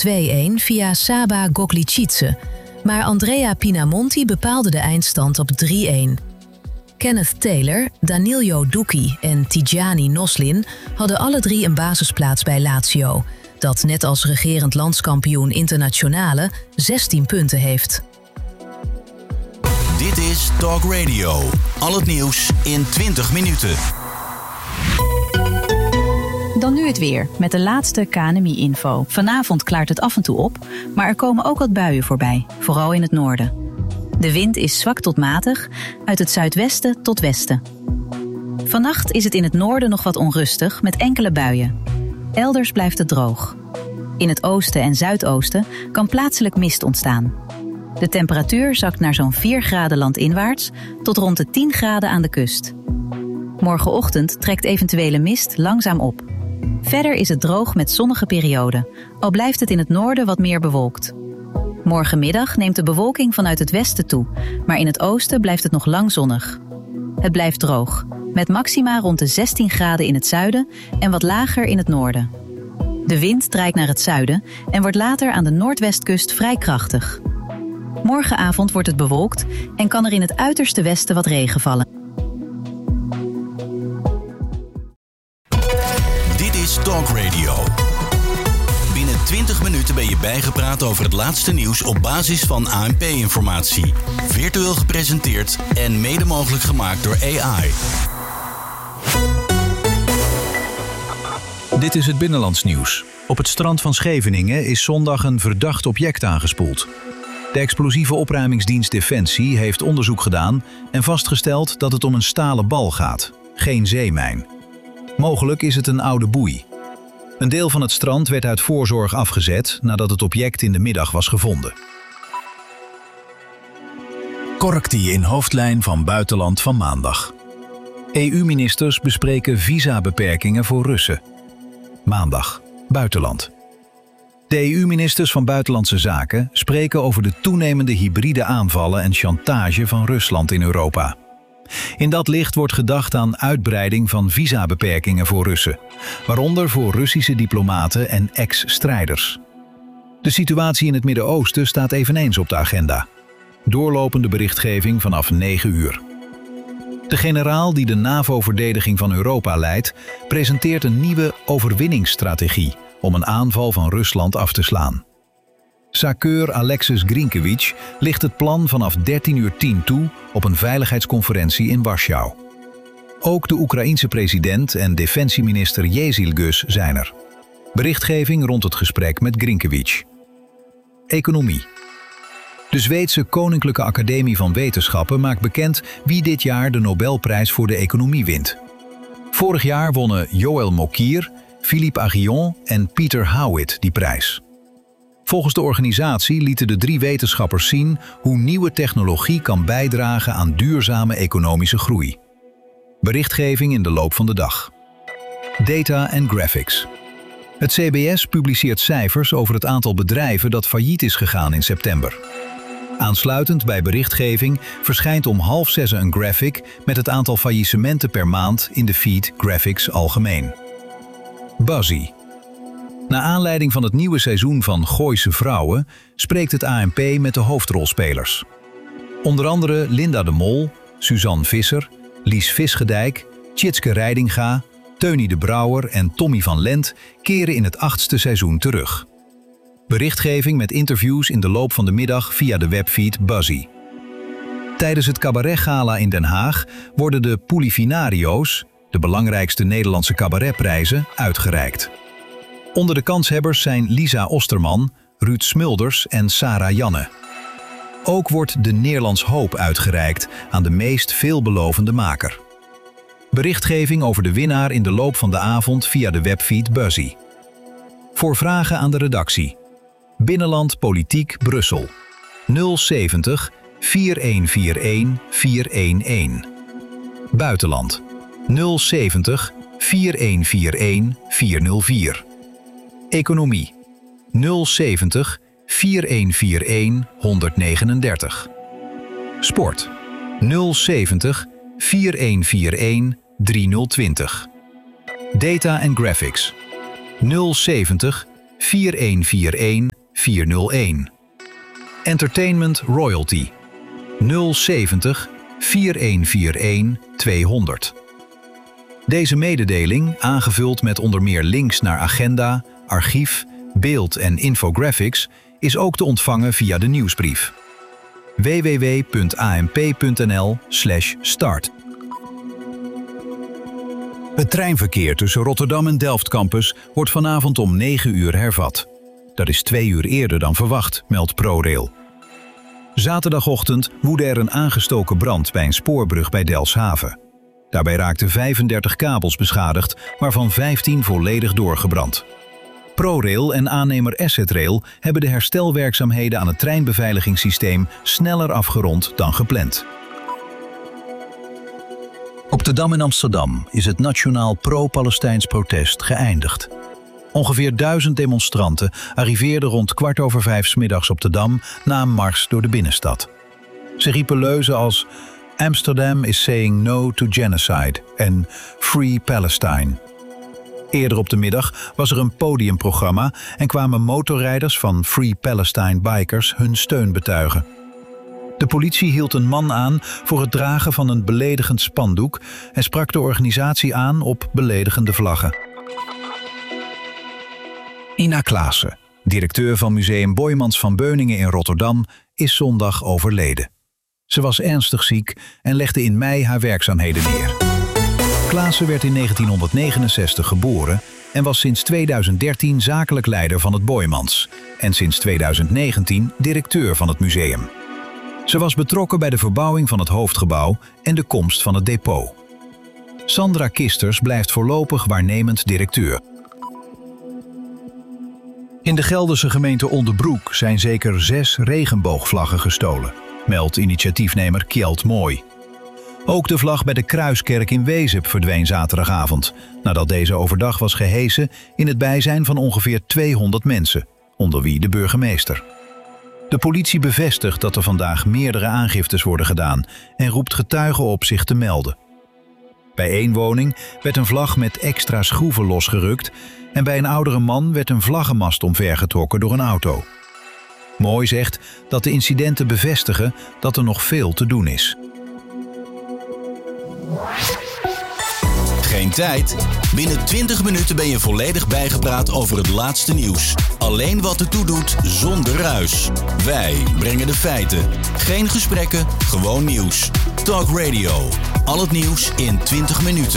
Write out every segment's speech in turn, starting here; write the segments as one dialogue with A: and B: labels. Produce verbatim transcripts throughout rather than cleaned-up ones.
A: twee-een via Saba Gogličice, maar Andrea Pinamonti bepaalde de eindstand op drie-een. Kenneth Taylor, Danilo Ducchi en Tijani Noslin hadden alle drie een basisplaats bij Lazio, dat net als regerend landskampioen Internazionale zestien punten heeft.
B: Dit is Talk Radio. Al het nieuws in twintig minuten.
C: Dan nu het weer, met de laatste K N M I-info. Vanavond klaart het af en toe op, maar er komen ook wat buien voorbij, vooral in het noorden. De wind is zwak tot matig, uit het zuidwesten tot westen. Vannacht is het in het noorden nog wat onrustig, met enkele buien. Elders blijft het droog. In het oosten en zuidoosten kan plaatselijk mist ontstaan. De temperatuur zakt naar zo'n vier graden landinwaarts tot rond de tien graden aan de kust. Morgenochtend trekt eventuele mist langzaam op. Verder is het droog met zonnige perioden, al blijft het in het noorden wat meer bewolkt. Morgenmiddag neemt de bewolking vanuit het westen toe, maar in het oosten blijft het nog lang zonnig. Het blijft droog, met maxima rond de zestien graden in het zuiden en wat lager in het noorden. De wind draait naar het zuiden en wordt later aan de noordwestkust vrij krachtig. Morgenavond wordt het bewolkt en kan er in het uiterste westen wat regen vallen.
B: Dit is Talk Radio. Binnen twintig minuten ben je bijgepraat over het laatste nieuws op basis van A N P-informatie. Virtueel gepresenteerd en mede mogelijk gemaakt door A I.
D: Dit is het Binnenlands nieuws. Op het strand van Scheveningen is zondag een verdacht object aangespoeld. De explosieve opruimingsdienst Defensie heeft onderzoek gedaan en vastgesteld dat het om een stalen bal gaat, geen zeemijn. Mogelijk is het een oude boei. Een deel van het strand werd uit voorzorg afgezet nadat het object in de middag was gevonden. Correctie in hoofdlijn van buitenland van maandag. E U-ministers bespreken visabeperkingen voor Russen. Maandag, buitenland. De E U-ministers van Buitenlandse Zaken spreken over de toenemende hybride aanvallen en chantage van Rusland in Europa. In dat licht wordt gedacht aan uitbreiding van visabeperkingen voor Russen, waaronder voor Russische diplomaten en ex-strijders. De situatie in het Midden-Oosten staat eveneens op de agenda. Doorlopende berichtgeving vanaf negen uur. De generaal die de NAVO-verdediging van Europa leidt, presenteert een nieuwe overwinningsstrategie om een aanval van Rusland af te slaan. Zakeur Alexis Grinkevic ligt het plan vanaf dertien uur tien toe op een veiligheidsconferentie in Warschau. Ook de Oekraïense president en defensieminister Jezilgus zijn er. Berichtgeving rond het gesprek met Grinkevic. Economie. De Zweedse Koninklijke Academie van Wetenschappen maakt bekend wie dit jaar de Nobelprijs voor de economie wint. Vorig jaar wonnen Joël Mokyr, Philippe Aghion en Peter Howitt die prijs. Volgens de organisatie lieten de drie wetenschappers zien hoe nieuwe technologie kan bijdragen aan duurzame economische groei. Berichtgeving in de loop van de dag. Data en graphics. Het C B S publiceert cijfers over het aantal bedrijven dat failliet is gegaan in september. Aansluitend bij berichtgeving verschijnt om half zes een graphic met het aantal faillissementen per maand in de feed Graphics Algemeen. Buzzy. Naar aanleiding van het nieuwe seizoen van Gooise Vrouwen spreekt het A N P met de hoofdrolspelers. Onder andere Linda de Mol, Suzanne Visser, Lies Visgedijk, Tjitske Reidinga, Teunie de Brouwer en Tommy van Lent keren in het achtste seizoen terug. Berichtgeving met interviews in de loop van de middag via de webfeed Buzzy. Tijdens het cabaretgala in Den Haag worden de Pulifinario's, de belangrijkste Nederlandse cabaretprijzen, uitgereikt. Onder de kanshebbers zijn Lisa Osterman, Ruud Smulders en Sarah Janne. Ook wordt de Neerlands Hoop uitgereikt aan de meest veelbelovende maker. Berichtgeving over de winnaar in de loop van de avond via de webfeed Buzzy. Voor vragen aan de redactie. Binnenland Politiek Brussel. nul zeventig vier een vier een vier een een. Buitenland. nul zeventig vier een vier een vier nul vier. Economie. nul zeventig vier een vier een honderdnegenendertig. Sport. nul zeventig vier een vier een drie nul twintig. Data en graphics. nul zeventig vier een vier een vier nul een. Entertainment Royalty nul zeventig vier een vier een tweehonderd. Deze mededeling, aangevuld met onder meer links naar agenda, archief, beeld en infographics, is ook te ontvangen via de nieuwsbrief. w w w punt a m p punt n l slash start. Het treinverkeer tussen Rotterdam en Delft Campus wordt vanavond om negen uur hervat. Dat is twee uur eerder dan verwacht, meldt ProRail. Zaterdagochtend woedde er een aangestoken brand bij een spoorbrug bij Delfshaven. Daarbij raakten vijfendertig kabels beschadigd, waarvan vijftien volledig doorgebrand. ProRail en aannemer Asset Rail hebben de herstelwerkzaamheden aan het treinbeveiligingssysteem sneller afgerond dan gepland. Op de Dam in Amsterdam is het nationaal pro-Palestijns protest geëindigd. Ongeveer duizend demonstranten arriveerden rond kwart over vijf 's middags op de Dam na een mars door de binnenstad. Ze riepen leuzen als Amsterdam is saying no to genocide en Free Palestine. Eerder op de middag was er een podiumprogramma en kwamen motorrijders van Free Palestine Bikers hun steun betuigen. De politie hield een man aan voor het dragen van een beledigend spandoek en sprak de organisatie aan op beledigende vlaggen. Ina Klaassen, directeur van Museum Boijmans van Beuningen in Rotterdam, is zondag overleden. Ze was ernstig ziek en legde in mei haar werkzaamheden neer. Klaassen werd in negentienhonderdnegenenzestig geboren en was sinds tweeduizend dertien zakelijk leider van het Boijmans en sinds tweeduizend negentien directeur van het museum. Ze was betrokken bij de verbouwing van het hoofdgebouw en de komst van het depot. Sandra Kisters blijft voorlopig waarnemend directeur. In de Gelderse gemeente Onderbroek zijn zeker zes regenboogvlaggen gestolen, meldt initiatiefnemer Kjeld Mooi. Ook de vlag bij de Kruiskerk in Wezep verdween zaterdagavond, nadat deze overdag was gehesen in het bijzijn van ongeveer tweehonderd mensen, onder wie de burgemeester. De politie bevestigt dat er vandaag meerdere aangiftes worden gedaan en roept getuigen op zich te melden. Bij één woning werd een vlag met extra schroeven losgerukt en bij een oudere man werd een vlaggenmast omvergetrokken door een auto. Mooi zegt dat de incidenten bevestigen dat er nog veel te doen is.
B: Geen tijd? Binnen twintig minuten ben je volledig bijgepraat over het laatste nieuws. Alleen wat ertoe doet, zonder ruis. Wij brengen de feiten. Geen gesprekken, gewoon nieuws. Talk Radio. Al het nieuws in twintig minuten.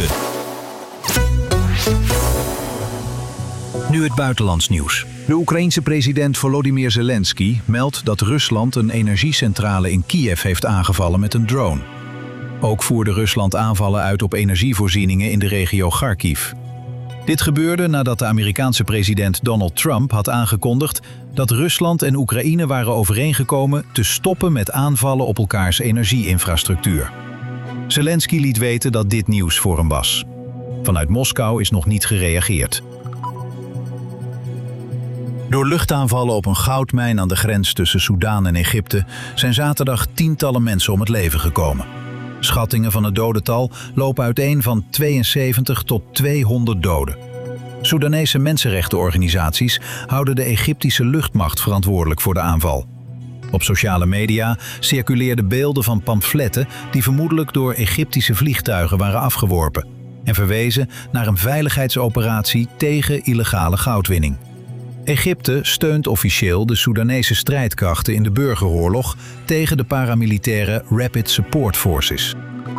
D: Nu het buitenlands nieuws. De Oekraïense president Volodymyr Zelensky meldt dat Rusland een energiecentrale in Kiev heeft aangevallen met een drone. Ook voerde Rusland aanvallen uit op energievoorzieningen in de regio Kharkiv. Dit gebeurde nadat de Amerikaanse president Donald Trump had aangekondigd dat Rusland en Oekraïne waren overeengekomen te stoppen met aanvallen op elkaars energieinfrastructuur. Zelensky liet weten dat dit nieuws voor hem was. Vanuit Moskou is nog niet gereageerd. Door luchtaanvallen op een goudmijn aan de grens tussen Soedan en Egypte zijn zaterdag tientallen mensen om het leven gekomen. Schattingen van het dodental lopen uiteen van tweeënzeventig tot tweehonderd doden. Soedanese mensenrechtenorganisaties houden de Egyptische luchtmacht verantwoordelijk voor de aanval. Op sociale media circuleerden beelden van pamfletten die vermoedelijk door Egyptische vliegtuigen waren afgeworpen en verwezen naar een veiligheidsoperatie tegen illegale goudwinning. Egypte steunt officieel de Soedanese strijdkrachten in de burgeroorlog tegen de paramilitaire Rapid Support Forces.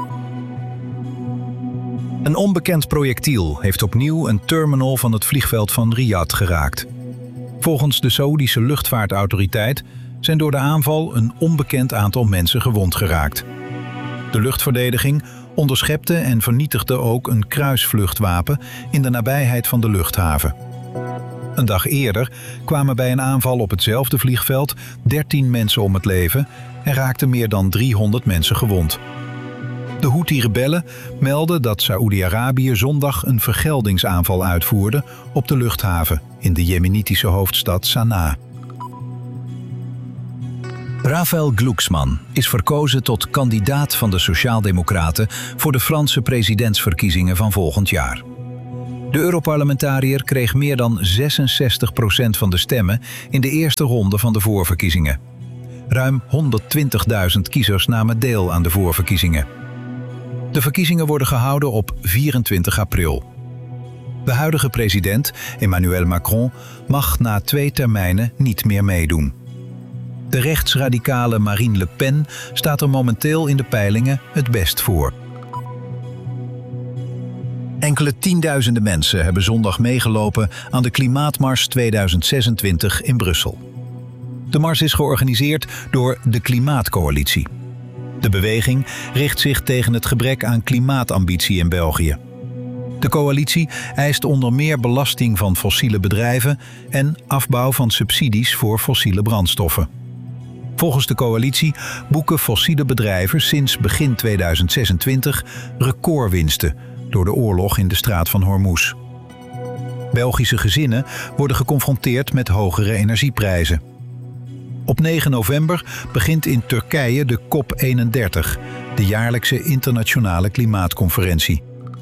D: Een onbekend projectiel heeft opnieuw een terminal van het vliegveld van Riyadh geraakt. Volgens de Saoedische luchtvaartautoriteit zijn door de aanval een onbekend aantal mensen gewond geraakt. De luchtverdediging onderschepte en vernietigde ook een kruisvluchtwapen in de nabijheid van de luchthaven. Een dag eerder kwamen bij een aanval op hetzelfde vliegveld dertien mensen om het leven en raakten meer dan driehonderd mensen gewond. De Houthi-rebellen melden dat Saoedi-Arabië zondag een vergeldingsaanval uitvoerde op de luchthaven in de jemenitische hoofdstad Sanaa. Raphaël Glucksmann is verkozen tot kandidaat van de Sociaaldemocraten voor de Franse presidentsverkiezingen van volgend jaar. De Europarlementariër kreeg meer dan zesenzestig procent van de stemmen in de eerste ronde van de voorverkiezingen. Ruim honderdtwintigduizend kiezers namen deel aan de voorverkiezingen. De verkiezingen worden gehouden op vierentwintig april. De huidige president, Emmanuel Macron, mag na twee termijnen niet meer meedoen. De rechtsradicale Marine Le Pen staat er momenteel in de peilingen het best voor. Enkele tienduizenden mensen hebben zondag meegelopen aan de Klimaatmars tweeduizend zesentwintig in Brussel. De mars is georganiseerd door de Klimaatcoalitie. De beweging richt zich tegen het gebrek aan klimaatambitie in België. De coalitie eist onder meer belasting van fossiele bedrijven en afbouw van subsidies voor fossiele brandstoffen. Volgens de coalitie boeken fossiele bedrijven sinds begin tweeduizend zesentwintig recordwinsten door de oorlog in de straat van Hormuz. Belgische gezinnen worden geconfronteerd met hogere energieprijzen. Op negen november begint in Turkije de COP eenendertig, de jaarlijkse internationale klimaatconferentie.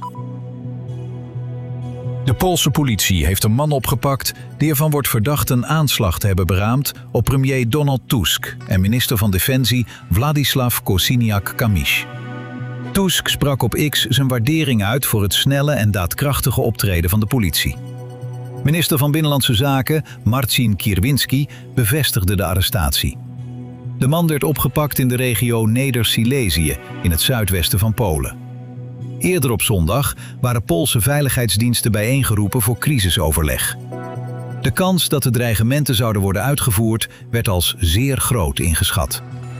D: De Poolse politie heeft een man opgepakt die ervan wordt verdacht een aanslag te hebben beraamd op premier Donald Tusk en minister van Defensie Władysław Kosiniak-Kamysz. Tusk sprak op X zijn waardering uit voor het snelle en daadkrachtige optreden van de politie. Minister van Binnenlandse Zaken Marcin Kierwiński bevestigde de arrestatie. De man werd opgepakt in de regio Neder-Silesië in het zuidwesten van Polen. Eerder op zondag waren Poolse veiligheidsdiensten bijeengeroepen voor crisisoverleg. De kans dat de dreigementen zouden worden uitgevoerd werd als zeer groot ingeschat.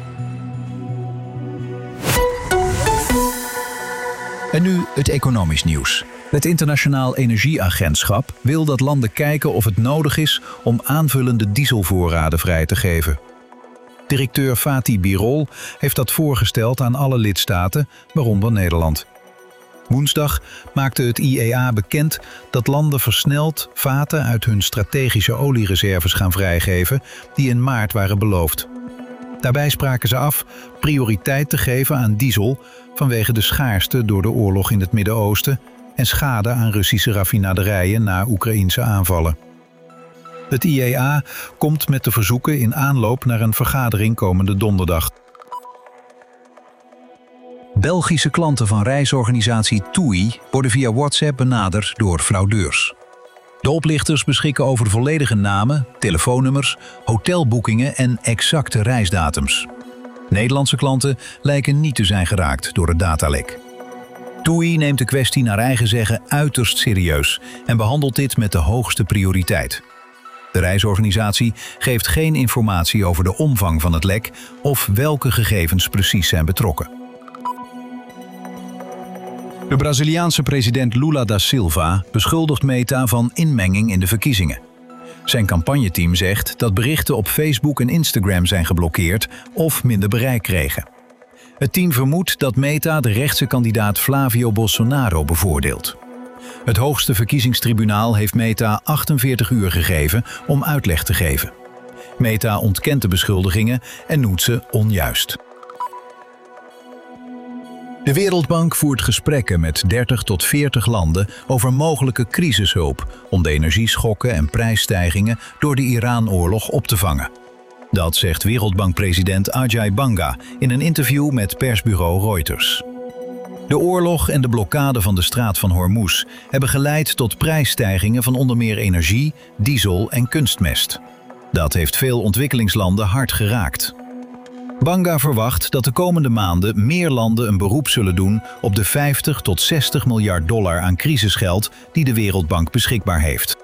D: En nu het economisch nieuws. Het Internationaal Energieagentschap wil dat landen kijken of het nodig is om aanvullende dieselvoorraden vrij te geven. Directeur Fatih Birol heeft dat voorgesteld aan alle lidstaten, waaronder Nederland. Woensdag maakte het I E A bekend dat landen versneld vaten uit hun strategische oliereserves gaan vrijgeven die in maart waren beloofd. Daarbij spraken ze af prioriteit te geven aan diesel vanwege de schaarste door de oorlog in het Midden-Oosten en schade aan Russische raffinaderijen na Oekraïense aanvallen. Het I E A komt met de verzoeken in aanloop naar een vergadering komende donderdag. Belgische klanten van reisorganisatie TUI worden via WhatsApp benaderd door fraudeurs. De oplichters beschikken over volledige namen, telefoonnummers, hotelboekingen en exacte reisdatums. Nederlandse klanten lijken niet te zijn geraakt door het datalek. TUI neemt de kwestie naar eigen zeggen uiterst serieus en behandelt dit met de hoogste prioriteit. De reisorganisatie geeft geen informatie over de omvang van het lek of welke gegevens precies zijn betrokken. De Braziliaanse president Lula da Silva beschuldigt Meta van inmenging in de verkiezingen. Zijn campagneteam zegt dat berichten op Facebook en Instagram zijn geblokkeerd of minder bereik kregen. Het team vermoedt dat Meta de rechtse kandidaat Flavio Bolsonaro bevoordeelt. Het hoogste verkiezingstribunaal heeft Meta achtenveertig uur gegeven om uitleg te geven. Meta ontkent de beschuldigingen en noemt ze onjuist. De Wereldbank voert gesprekken met dertig tot veertig landen over mogelijke crisishulp om de energieschokken en prijsstijgingen door de Iran-oorlog op te vangen. Dat zegt Wereldbankpresident Ajay Banga in een interview met persbureau Reuters. De oorlog en de blokkade van de straat van Hormuz hebben geleid tot prijsstijgingen van onder meer energie, diesel en kunstmest. Dat heeft veel ontwikkelingslanden hard geraakt. Banga verwacht dat de komende maanden meer landen een beroep zullen doen op de vijftig tot zestig miljard dollar aan crisisgeld die de Wereldbank beschikbaar heeft.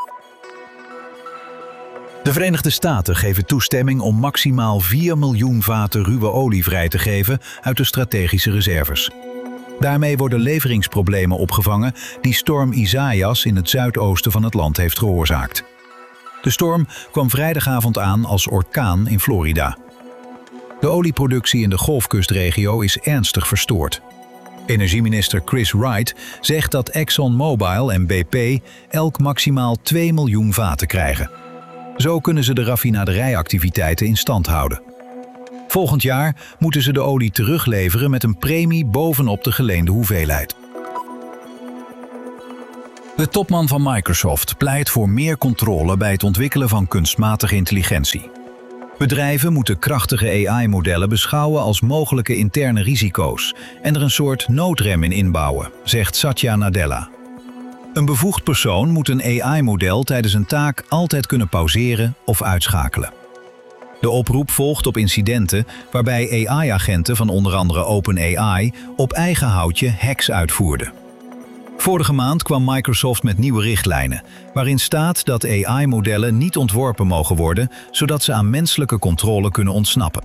D: De Verenigde Staten geven toestemming om maximaal vier miljoen vaten ruwe olie vrij te geven uit de strategische reserves. Daarmee worden leveringsproblemen opgevangen die storm Isaias in het zuidoosten van het land heeft veroorzaakt. De storm kwam vrijdagavond aan als orkaan in Florida. De olieproductie in de Golfkustregio is ernstig verstoord. Energieminister Chris Wright zegt dat ExxonMobil en B P elk maximaal twee miljoen vaten krijgen. Zo kunnen ze de raffinaderijactiviteiten in stand houden. Volgend jaar moeten ze de olie terugleveren met een premie bovenop de geleende hoeveelheid. De topman van Microsoft pleit voor meer controle bij het ontwikkelen van kunstmatige intelligentie. Bedrijven moeten krachtige A I-modellen beschouwen als mogelijke interne risico's en er een soort noodrem in inbouwen, zegt Satya Nadella. Een bevoegd persoon moet een A I-model tijdens een taak altijd kunnen pauzeren of uitschakelen. De oproep volgt op incidenten waarbij A I-agenten van onder andere OpenAI op eigen houtje hacks uitvoerden. Vorige maand kwam Microsoft met nieuwe richtlijnen, waarin staat dat A I-modellen niet ontworpen mogen worden, zodat ze aan menselijke controle kunnen ontsnappen.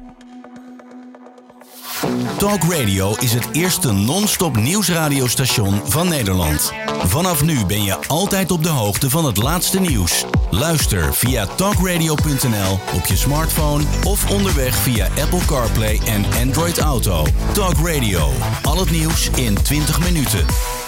B: Talk Radio is het eerste non-stop nieuwsradiostation van Nederland. Vanaf nu ben je altijd op de hoogte van het laatste nieuws. Luister via talkradio punt n l op je smartphone of onderweg via Apple CarPlay en Android Auto. Talk Radio, al het nieuws in twintig minuten.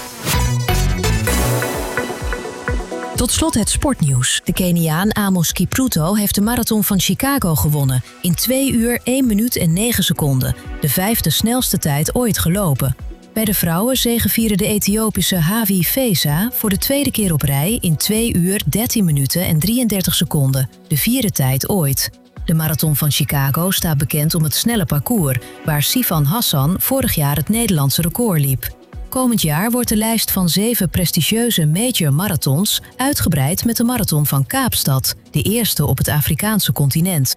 A: Tot slot het sportnieuws. De Keniaan Amos Kipruto heeft de marathon van Chicago gewonnen. In twee uur, één minuut en negen seconden. De vijfde snelste tijd ooit gelopen. Bij de vrouwen zegevierde de Ethiopische Havi Feza voor de tweede keer op rij in twee uur, dertien minuten en drieëndertig seconden. De vierde tijd ooit. De marathon van Chicago staat bekend om het snelle parcours, waar Sifan Hassan vorig jaar het Nederlandse record liep. Komend jaar wordt de lijst van zeven prestigieuze major marathons uitgebreid met de marathon van Kaapstad, de eerste op het Afrikaanse continent.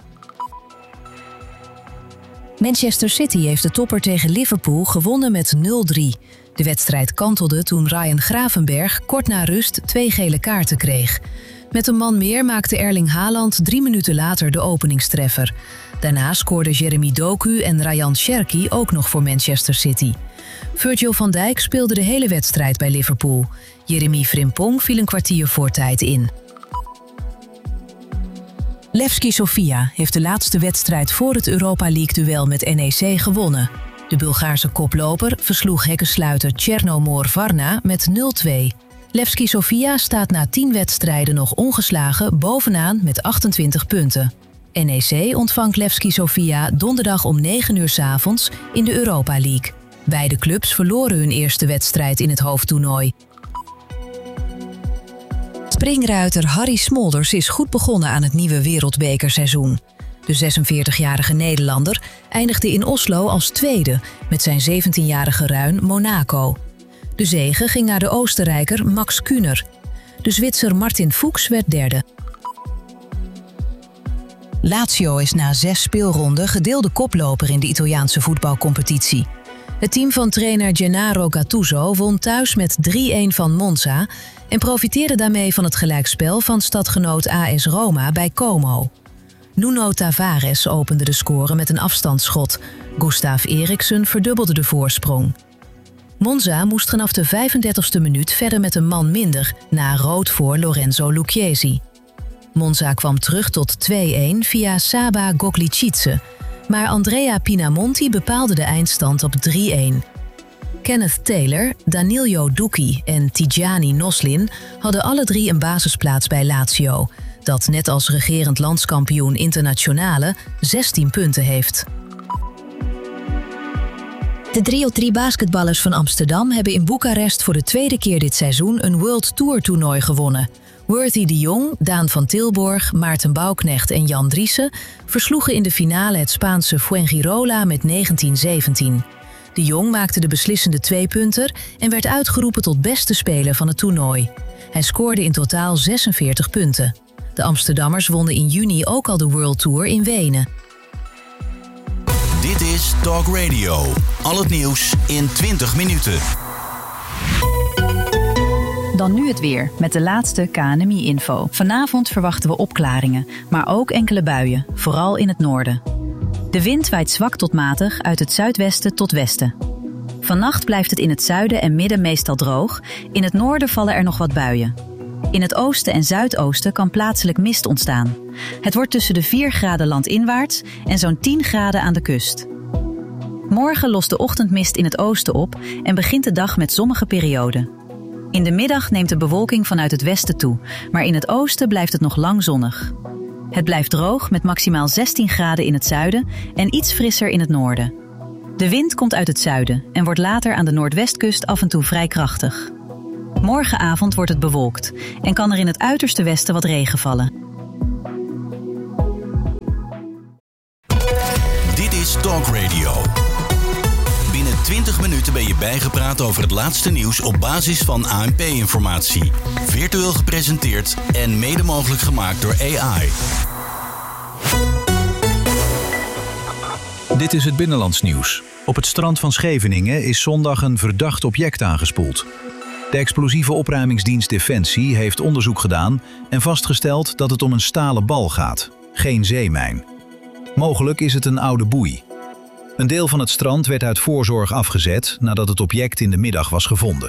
A: Manchester City heeft de topper tegen Liverpool gewonnen met nul drie. De wedstrijd kantelde toen Ryan Gravenberch kort na rust twee gele kaarten kreeg. Met een man meer maakte Erling Haaland drie minuten later de openingstreffer. Daarna scoorden Jeremy Doku en Ryan Cherki ook nog voor Manchester City. Virgil van Dijk speelde de hele wedstrijd bij Liverpool. Jeremy Frimpong viel een kwartier voor tijd in. Levski Sofia heeft de laatste wedstrijd voor het Europa League-duel met N E C gewonnen. De Bulgaarse koploper versloeg hekkensluiter Chernomor Varna met nul twee. Levski Sofia staat na tien wedstrijden nog ongeslagen bovenaan met achtentwintig punten. N E C ontvangt Levski Sofia donderdag om negen uur 's avonds in de Europa League. Beide clubs verloren hun eerste wedstrijd in het hoofdtoernooi. Springruiter Harry Smolders is goed begonnen aan het nieuwe wereldbekerseizoen. De zesenveertigjarige Nederlander eindigde in Oslo als tweede met zijn zeventienjarige ruin Monaco. De zege ging naar de Oostenrijker Max Kühner. De Zwitser Martin Fuchs werd derde. Lazio is na zes speelronden gedeelde koploper in de Italiaanse voetbalcompetitie. Het team van trainer Gennaro Gattuso won thuis met drie-een van Monza en profiteerde daarmee van het gelijkspel van stadgenoot A S Roma bij Como. Nuno Tavares opende de score met een afstandsschot. Gustav Eriksen verdubbelde de voorsprong. Monza moest vanaf de vijfendertigste minuut verder met een man minder, na rood voor Lorenzo Lucchesi. Monza kwam terug tot twee-een via Saba Goklicitse, maar Andrea Pinamonti bepaalde de eindstand op drie-een. Kenneth Taylor, Danilo Ducchi en Tijani Noslin hadden alle drie een basisplaats bij Lazio, dat net als regerend landskampioen Internationale zestien punten heeft. De drie op drie basketballers van Amsterdam hebben in Boekarest voor de tweede keer dit seizoen een World Tour toernooi gewonnen. Worthy de Jong, Daan van Tilborg, Maarten Bouwknecht en Jan Driessen versloegen in de finale het Spaanse Fuengirola met negentien zeventien. De Jong maakte de beslissende tweepunter en werd uitgeroepen tot beste speler van het toernooi. Hij scoorde in totaal zesenveertig punten. De Amsterdammers wonnen in juni ook al de World Tour in Wenen.
B: Dit is Talk Radio. Al het nieuws in twintig minuten.
C: Dan nu het weer, met de laatste K N M I-info. Vanavond verwachten we opklaringen, maar ook enkele buien, vooral in het noorden. De wind waait zwak tot matig uit het zuidwesten tot westen. Vannacht blijft het in het zuiden en midden meestal droog. In het noorden vallen er nog wat buien. In het oosten en zuidoosten kan plaatselijk mist ontstaan. Het wordt tussen de vier graden landinwaarts en zo'n tien graden aan de kust. Morgen lost de ochtendmist in het oosten op en begint de dag met zonnige perioden. In de middag neemt de bewolking vanuit het westen toe, maar in het oosten blijft het nog lang zonnig. Het blijft droog met maximaal zestien graden in het zuiden en iets frisser in het noorden. De wind komt uit het zuiden en wordt later aan de noordwestkust af en toe vrij krachtig. Morgenavond wordt het bewolkt en kan er in het uiterste westen wat regen vallen.
B: Dit is Talk Radio. Binnen twintig minuten ben je bijgepraat over het laatste nieuws op basis van A N P-informatie. Virtueel gepresenteerd en mede mogelijk gemaakt door A I.
D: Dit is het Binnenlands nieuws. Op het strand van Scheveningen is zondag een verdacht object aangespoeld. De explosieve opruimingsdienst Defensie heeft onderzoek gedaan en vastgesteld dat het om een stalen bal gaat, geen zeemijn. Mogelijk is het een oude boei. Een deel van het strand werd uit voorzorg afgezet nadat het object in de middag was gevonden.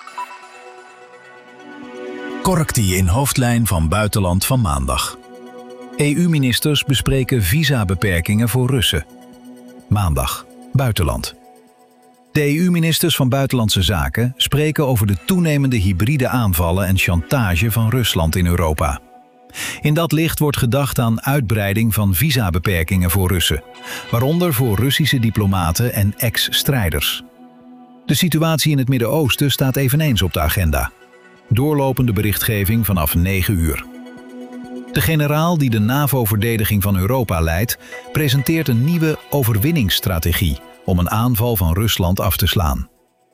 D: Correctie in hoofdlijn van buitenland van maandag. E U-ministers bespreken visabeperkingen voor Russen. Maandag, buitenland. De E U-ministers van Buitenlandse Zaken spreken over de toenemende hybride aanvallen en chantage van Rusland in Europa. In dat licht wordt gedacht aan uitbreiding van visabeperkingen voor Russen, waaronder voor Russische diplomaten en ex-strijders. De situatie in het Midden-Oosten staat eveneens op de agenda. Doorlopende berichtgeving vanaf negen uur. De generaal die de NAVO-verdediging van Europa leidt, presenteert een nieuwe overwinningsstrategie om een aanval van Rusland af te slaan.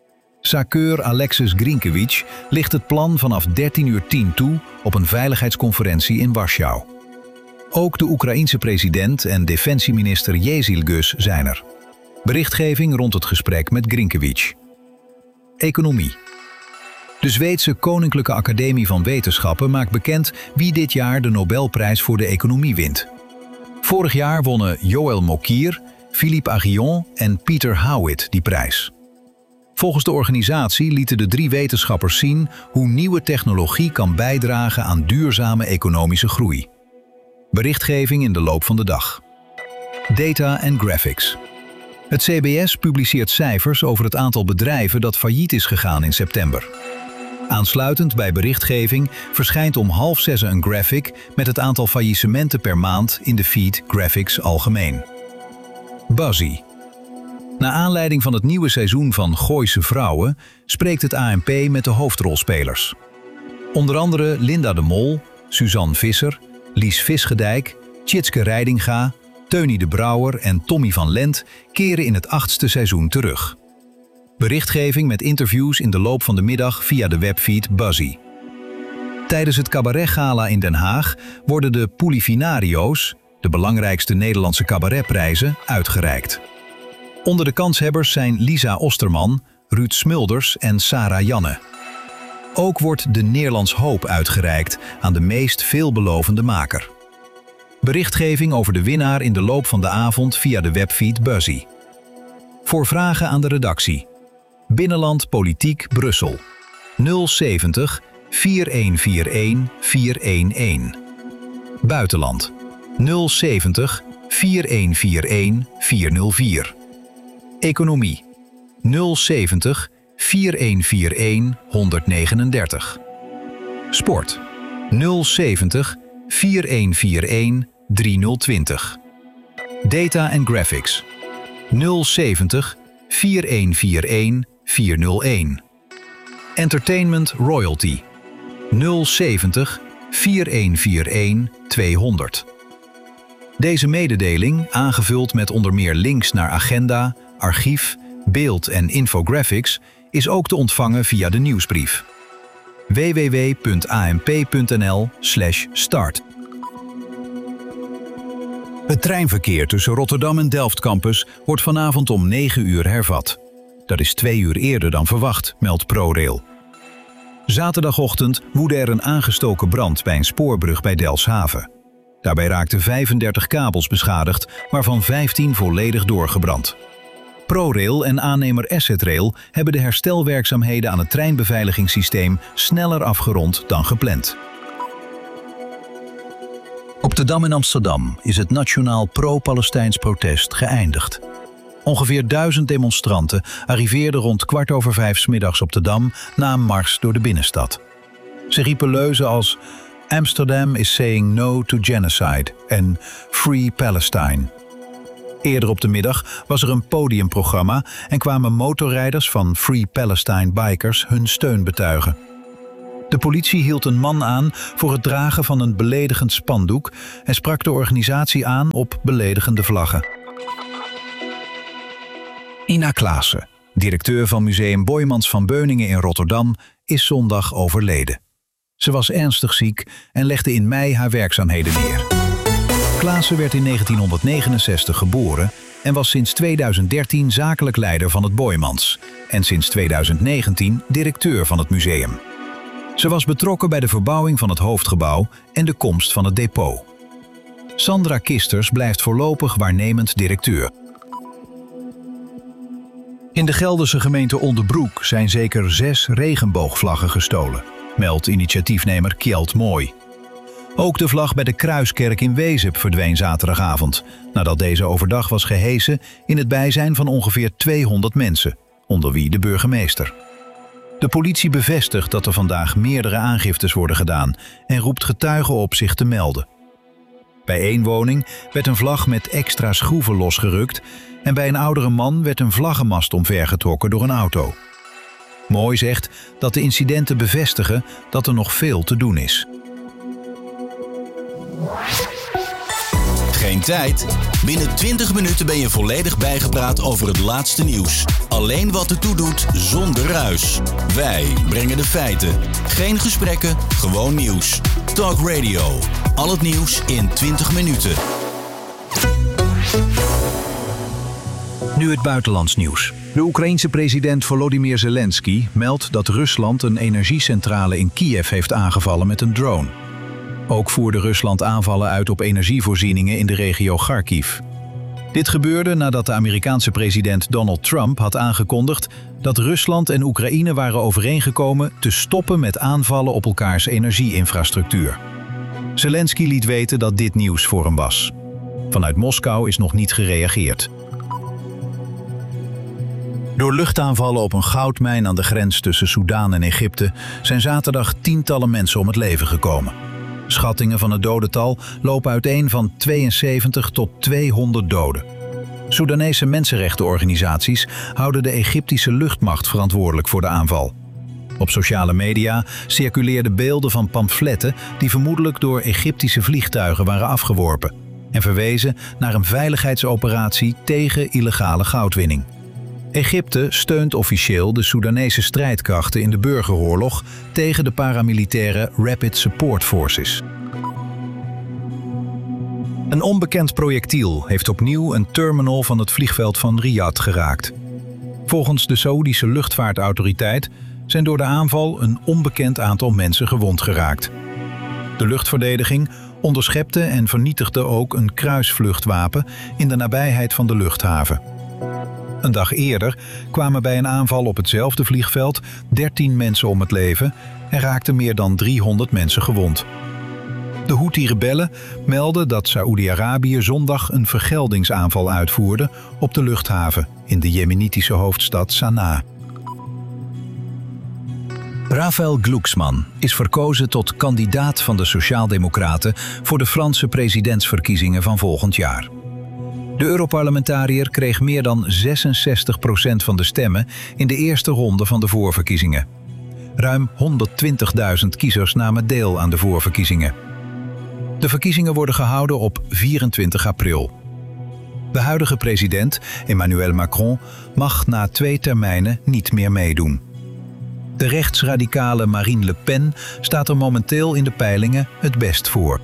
D: Zakeur Alexis Grinkewitsch ligt het plan vanaf dertien uur tien toe op een veiligheidsconferentie in Warschau. Ook de Oekraïense president en defensieminister Jezilgus zijn er. Berichtgeving rond het gesprek met Grinkewitsch. Economie. De Zweedse Koninklijke Academie van Wetenschappen maakt bekend wie dit jaar de Nobelprijs voor de economie wint. Vorig jaar wonnen Joël Mokyr, Philippe Aghion en Peter Howitt die prijs. Volgens de organisatie lieten de drie wetenschappers zien hoe nieuwe technologie kan bijdragen aan duurzame economische groei. Berichtgeving in de loop van de dag. Data en graphics. Het C B S publiceert cijfers over het aantal bedrijven dat failliet is gegaan in september. Aansluitend bij berichtgeving verschijnt om half zes een graphic met het aantal faillissementen per maand in de feed Graphics Algemeen. Buzzy. Naar aanleiding van het nieuwe seizoen van Gooise Vrouwen spreekt het A N P met de hoofdrolspelers. Onder andere Linda de Mol, Suzanne Visser, Lies Visgedijk, Tjitske Reidinga, Teunie de Brouwer en Tommy van Lent keren in het achtste seizoen terug. Berichtgeving met interviews in de loop van de middag via de webfeed Buzzy. Tijdens het cabaretgala in Den Haag worden de Pulifinario's, de belangrijkste Nederlandse cabaretprijzen, uitgereikt. Onder de kanshebbers zijn Lisa Osterman, Ruud Smulders en Sarah Janne. Ook wordt de Neerlands Hoop uitgereikt aan de meest veelbelovende maker. Berichtgeving over de winnaar in de loop van de avond via de webfeed Buzzy. Voor vragen aan de redactie. Binnenland Politiek Brussel. nul zeventig, vier een vier een, vier een een. Buitenland. nul zeventig, vier een vier een, vier nul vier. Economie. nul zeventig, vier een vier een, honderdnegenendertig. Sport. nul zeventig, vier een vier een, drie nul twintig. Data en graphics. nul zeventig, vier een vier een, vier nul een. Entertainment Royalty. nul zeventig, vier een vier een, tweehonderd. Deze mededeling, aangevuld met onder meer links naar agenda, archief, beeld en infographics, is ook te ontvangen via de nieuwsbrief. w w w punt a n p punt n l slash start. Het treinverkeer tussen Rotterdam en Delft Campus wordt vanavond om negen uur hervat. Dat is twee uur eerder dan verwacht, meldt ProRail. Zaterdagochtend woedde er een aangestoken brand bij een spoorbrug bij Delfshaven. Daarbij raakten vijfendertig kabels beschadigd, waarvan vijftien volledig doorgebrand. ProRail en aannemer Asset Rail hebben de herstelwerkzaamheden aan het treinbeveiligingssysteem sneller afgerond dan gepland. Op de Dam in Amsterdam is het nationaal pro-Palestijns protest geëindigd. Ongeveer duizend demonstranten arriveerden rond kwart over vijf 's middags op de Dam na een mars door de binnenstad. Ze riepen leuzen als Amsterdam is saying no to genocide en Free Palestine. Eerder op de middag was er een podiumprogramma en kwamen motorrijders van Free Palestine Bikers hun steun betuigen. De politie hield een man aan voor het dragen van een beledigend spandoek en sprak de organisatie aan op beledigende vlaggen. Ina Klaassen, directeur van Museum Boijmans van Beuningen in Rotterdam, is zondag overleden. Ze was ernstig ziek en legde in mei haar werkzaamheden neer. Klaassen werd in negentienhonderdnegenenzestig geboren en was sinds tweeduizend dertien zakelijk leider van het Boijmans en sinds tweeduizend negentien directeur van het museum. Ze was betrokken bij de verbouwing van het hoofdgebouw en de komst van het depot. Sandra Kisters blijft voorlopig waarnemend directeur. In de Gelderse gemeente Onderbroek zijn zeker zes regenboogvlaggen gestolen, meldt initiatiefnemer Kjeld Mooi. Ook de vlag bij de Kruiskerk in Wezep verdween zaterdagavond, nadat deze overdag was gehesen in het bijzijn van ongeveer tweehonderd mensen, onder wie de burgemeester. De politie bevestigt dat er vandaag meerdere aangiftes worden gedaan en roept getuigen op zich te melden. Bij één woning werd een vlag met extra schroeven losgerukt en bij een oudere man werd een vlaggenmast omvergetrokken door een auto. Mooi zegt dat de incidenten bevestigen dat er nog veel te doen is.
B: Geen tijd? Binnen twintig minuten ben je volledig bijgepraat over het laatste nieuws. Alleen wat ertoe doet, zonder ruis. Wij brengen de feiten. Geen gesprekken, gewoon nieuws. Talk Radio. Al het nieuws in twintig minuten.
D: Nu het buitenlands nieuws. De Oekraïense president Volodymyr Zelensky meldt dat Rusland een energiecentrale in Kiev heeft aangevallen met een drone. Ook voerde Rusland aanvallen uit op energievoorzieningen in de regio Kharkiv. Dit gebeurde nadat de Amerikaanse president Donald Trump had aangekondigd dat Rusland en Oekraïne waren overeengekomen te stoppen met aanvallen op elkaars energieinfrastructuur. Zelensky liet weten dat dit nieuws voor hem was. Vanuit Moskou is nog niet gereageerd. Door luchtaanvallen op een goudmijn aan de grens tussen Soedan en Egypte zijn zaterdag tientallen mensen om het leven gekomen. Schattingen van het dodental lopen uiteen van tweeënzeventig tot tweehonderd doden. Soedanese mensenrechtenorganisaties houden de Egyptische luchtmacht verantwoordelijk voor de aanval. Op sociale media circuleerden beelden van pamfletten die vermoedelijk door Egyptische vliegtuigen waren afgeworpen en verwezen naar een veiligheidsoperatie tegen illegale goudwinning. Egypte steunt officieel de Soedanese strijdkrachten in de burgeroorlog tegen de paramilitaire Rapid Support Forces. Een onbekend projectiel heeft opnieuw een terminal van het vliegveld van Riyadh geraakt. Volgens de Saoedische luchtvaartautoriteit zijn door de aanval een onbekend aantal mensen gewond geraakt. De luchtverdediging onderschepte en vernietigde ook een kruisvluchtwapen in de nabijheid van de luchthaven. Een dag eerder kwamen bij een aanval op hetzelfde vliegveld dertien mensen om het leven en raakten meer dan driehonderd mensen gewond. De Houthi-rebellen melden dat Saoedi-Arabië zondag een vergeldingsaanval uitvoerde op de luchthaven in de jemenitische hoofdstad Sanaa. Raphaël Glucksmann is verkozen tot kandidaat van de Sociaaldemocraten voor de Franse presidentsverkiezingen van volgend jaar. De Europarlementariër kreeg meer dan zesenzestig procent van de stemmen in de eerste ronde van de voorverkiezingen. Ruim honderdtwintigduizend kiezers namen deel aan de voorverkiezingen. De verkiezingen worden gehouden op vierentwintig april. De huidige president, Emmanuel Macron, mag na twee termijnen niet meer meedoen. De rechtsradicale Marine Le Pen staat er momenteel in de peilingen het best voor.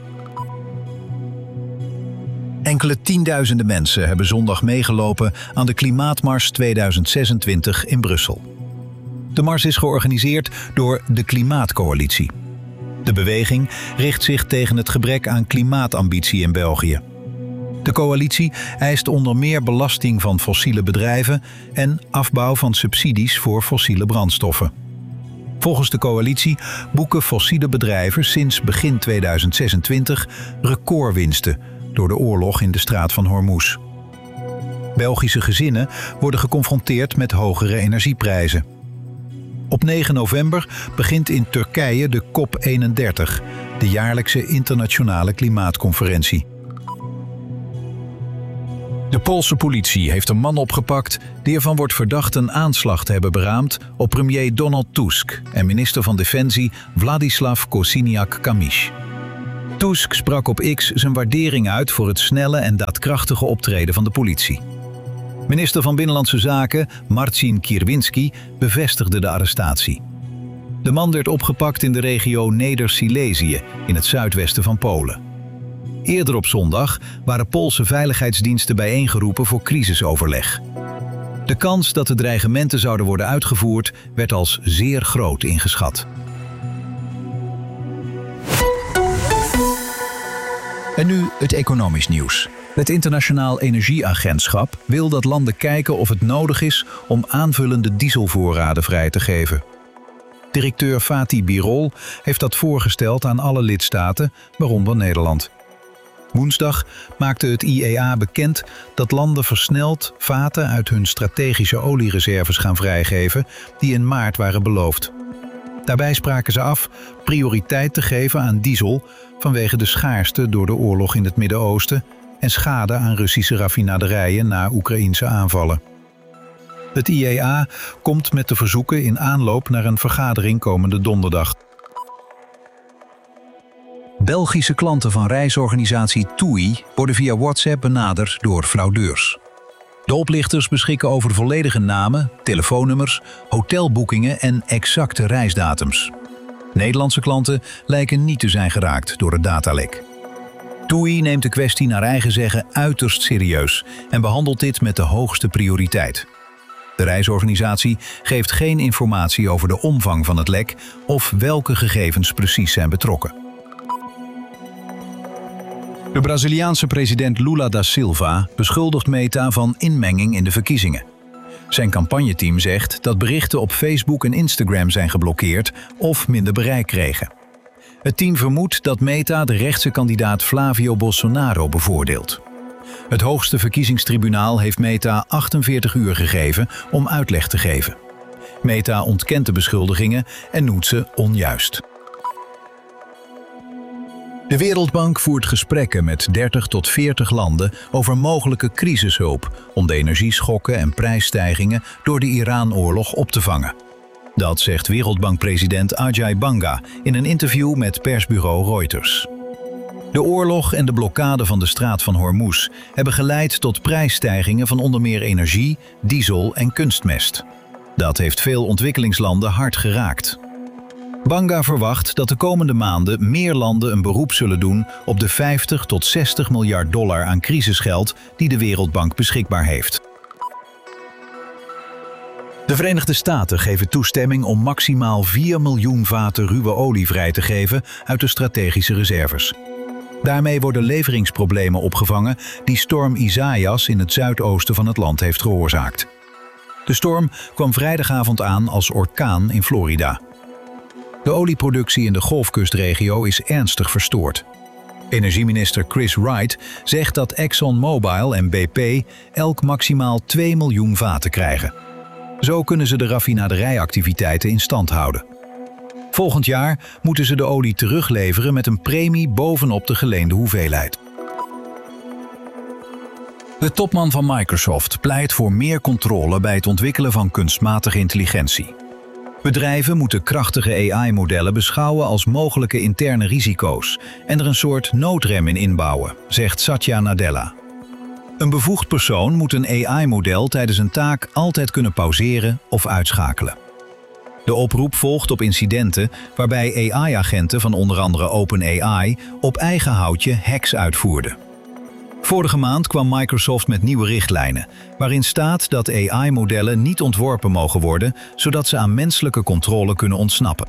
D: Enkele tienduizenden mensen hebben zondag meegelopen aan de Klimaatmars tweeduizend zesentwintig in Brussel. De mars is georganiseerd door de Klimaatcoalitie. De beweging richt zich tegen het gebrek aan klimaatambitie in België. De coalitie eist onder meer belasting van fossiele bedrijven en afbouw van subsidies voor fossiele brandstoffen. Volgens de coalitie boeken fossiele bedrijven sinds begin tweeduizend zesentwintig recordwinsten door de oorlog in de straat van Hormuz. Belgische gezinnen worden geconfronteerd met hogere energieprijzen. Op negen november begint in Turkije de COP eenendertig, de jaarlijkse internationale klimaatconferentie. De Poolse politie heeft een man opgepakt die ervan wordt verdacht een aanslag te hebben beraamd op premier Donald Tusk en minister van Defensie Władysław Kosiniak-Kamysz. Tusk sprak op X zijn waardering uit voor het snelle en daadkrachtige optreden van de politie. Minister van Binnenlandse Zaken Marcin Kierwiński bevestigde de arrestatie. De man werd opgepakt in de regio Neder-Silesië in het zuidwesten van Polen. Eerder op zondag waren Poolse veiligheidsdiensten bijeengeroepen voor crisisoverleg. De kans dat de dreigementen zouden worden uitgevoerd werd als zeer groot ingeschat. En nu het economisch nieuws. Het Internationaal Energieagentschap wil dat landen kijken of het nodig is om aanvullende dieselvoorraden vrij te geven. Directeur Fatih Birol heeft dat voorgesteld aan alle lidstaten, waaronder Nederland. Woensdag maakte het I E A bekend dat landen versneld vaten uit hun strategische oliereserves gaan vrijgeven die in maart waren beloofd. Daarbij spraken ze af prioriteit te geven aan diesel vanwege de schaarste door de oorlog in het Midden-Oosten en schade aan Russische raffinaderijen na Oekraïense aanvallen. Het I E A komt met de verzoeken in aanloop naar een vergadering komende donderdag. Belgische klanten van reisorganisatie TUI worden via WhatsApp benaderd door fraudeurs. De oplichters beschikken over volledige namen, telefoonnummers, hotelboekingen en exacte reisdatums. Nederlandse klanten lijken niet te zijn geraakt door het datalek. TUI neemt de kwestie naar eigen zeggen uiterst serieus en behandelt dit met de hoogste prioriteit. De reisorganisatie geeft geen informatie over de omvang van het lek of welke gegevens precies zijn betrokken. De Braziliaanse president Lula da Silva beschuldigt Meta van inmenging in de verkiezingen. Zijn campagneteam zegt dat berichten op Facebook en Instagram zijn geblokkeerd of minder bereik kregen. Het team vermoedt dat Meta de rechtse kandidaat Flavio Bolsonaro bevoordeelt. Het hoogste verkiezingstribunaal heeft Meta achtenveertig uur gegeven om uitleg te geven. Meta ontkent de beschuldigingen en noemt ze onjuist. De Wereldbank voert gesprekken met dertig tot veertig landen over mogelijke crisishulp om de energieschokken en prijsstijgingen door de Iran-oorlog op te vangen. Dat zegt Wereldbankpresident Ajay Banga in een interview met persbureau Reuters. De oorlog en de blokkade van de straat van Hormuz hebben geleid tot prijsstijgingen van onder meer energie, diesel en kunstmest. Dat heeft veel ontwikkelingslanden hard geraakt. Banga verwacht dat de komende maanden meer landen een beroep zullen doen op de vijftig tot zestig miljard dollar aan crisisgeld die de Wereldbank beschikbaar heeft. De Verenigde Staten geven toestemming om maximaal vier miljoen vaten ruwe olie vrij te geven uit de strategische reserves. Daarmee worden leveringsproblemen opgevangen die storm Isaias in het zuidoosten van het land heeft veroorzaakt. De storm kwam vrijdagavond aan als orkaan in Florida. De olieproductie in de Golfkustregio is ernstig verstoord. Energieminister Chris Wright zegt dat ExxonMobil en B P elk maximaal twee miljoen vaten krijgen. Zo kunnen ze de raffinaderijactiviteiten in stand houden. Volgend jaar moeten ze de olie terugleveren met een premie bovenop de geleende hoeveelheid. De topman van Microsoft pleit voor meer controle bij het ontwikkelen van kunstmatige intelligentie. Bedrijven moeten krachtige A I-modellen beschouwen als mogelijke interne risico's en er een soort noodrem in inbouwen, zegt Satya Nadella. Een bevoegd persoon moet een A I-model tijdens een taak altijd kunnen pauzeren of uitschakelen. De oproep volgt op incidenten waarbij A I-agenten van onder andere OpenAI op eigen houtje hacks uitvoerden. Vorige maand kwam Microsoft met nieuwe richtlijnen, waarin staat dat A I-modellen niet ontworpen mogen worden, zodat ze aan menselijke controle kunnen ontsnappen.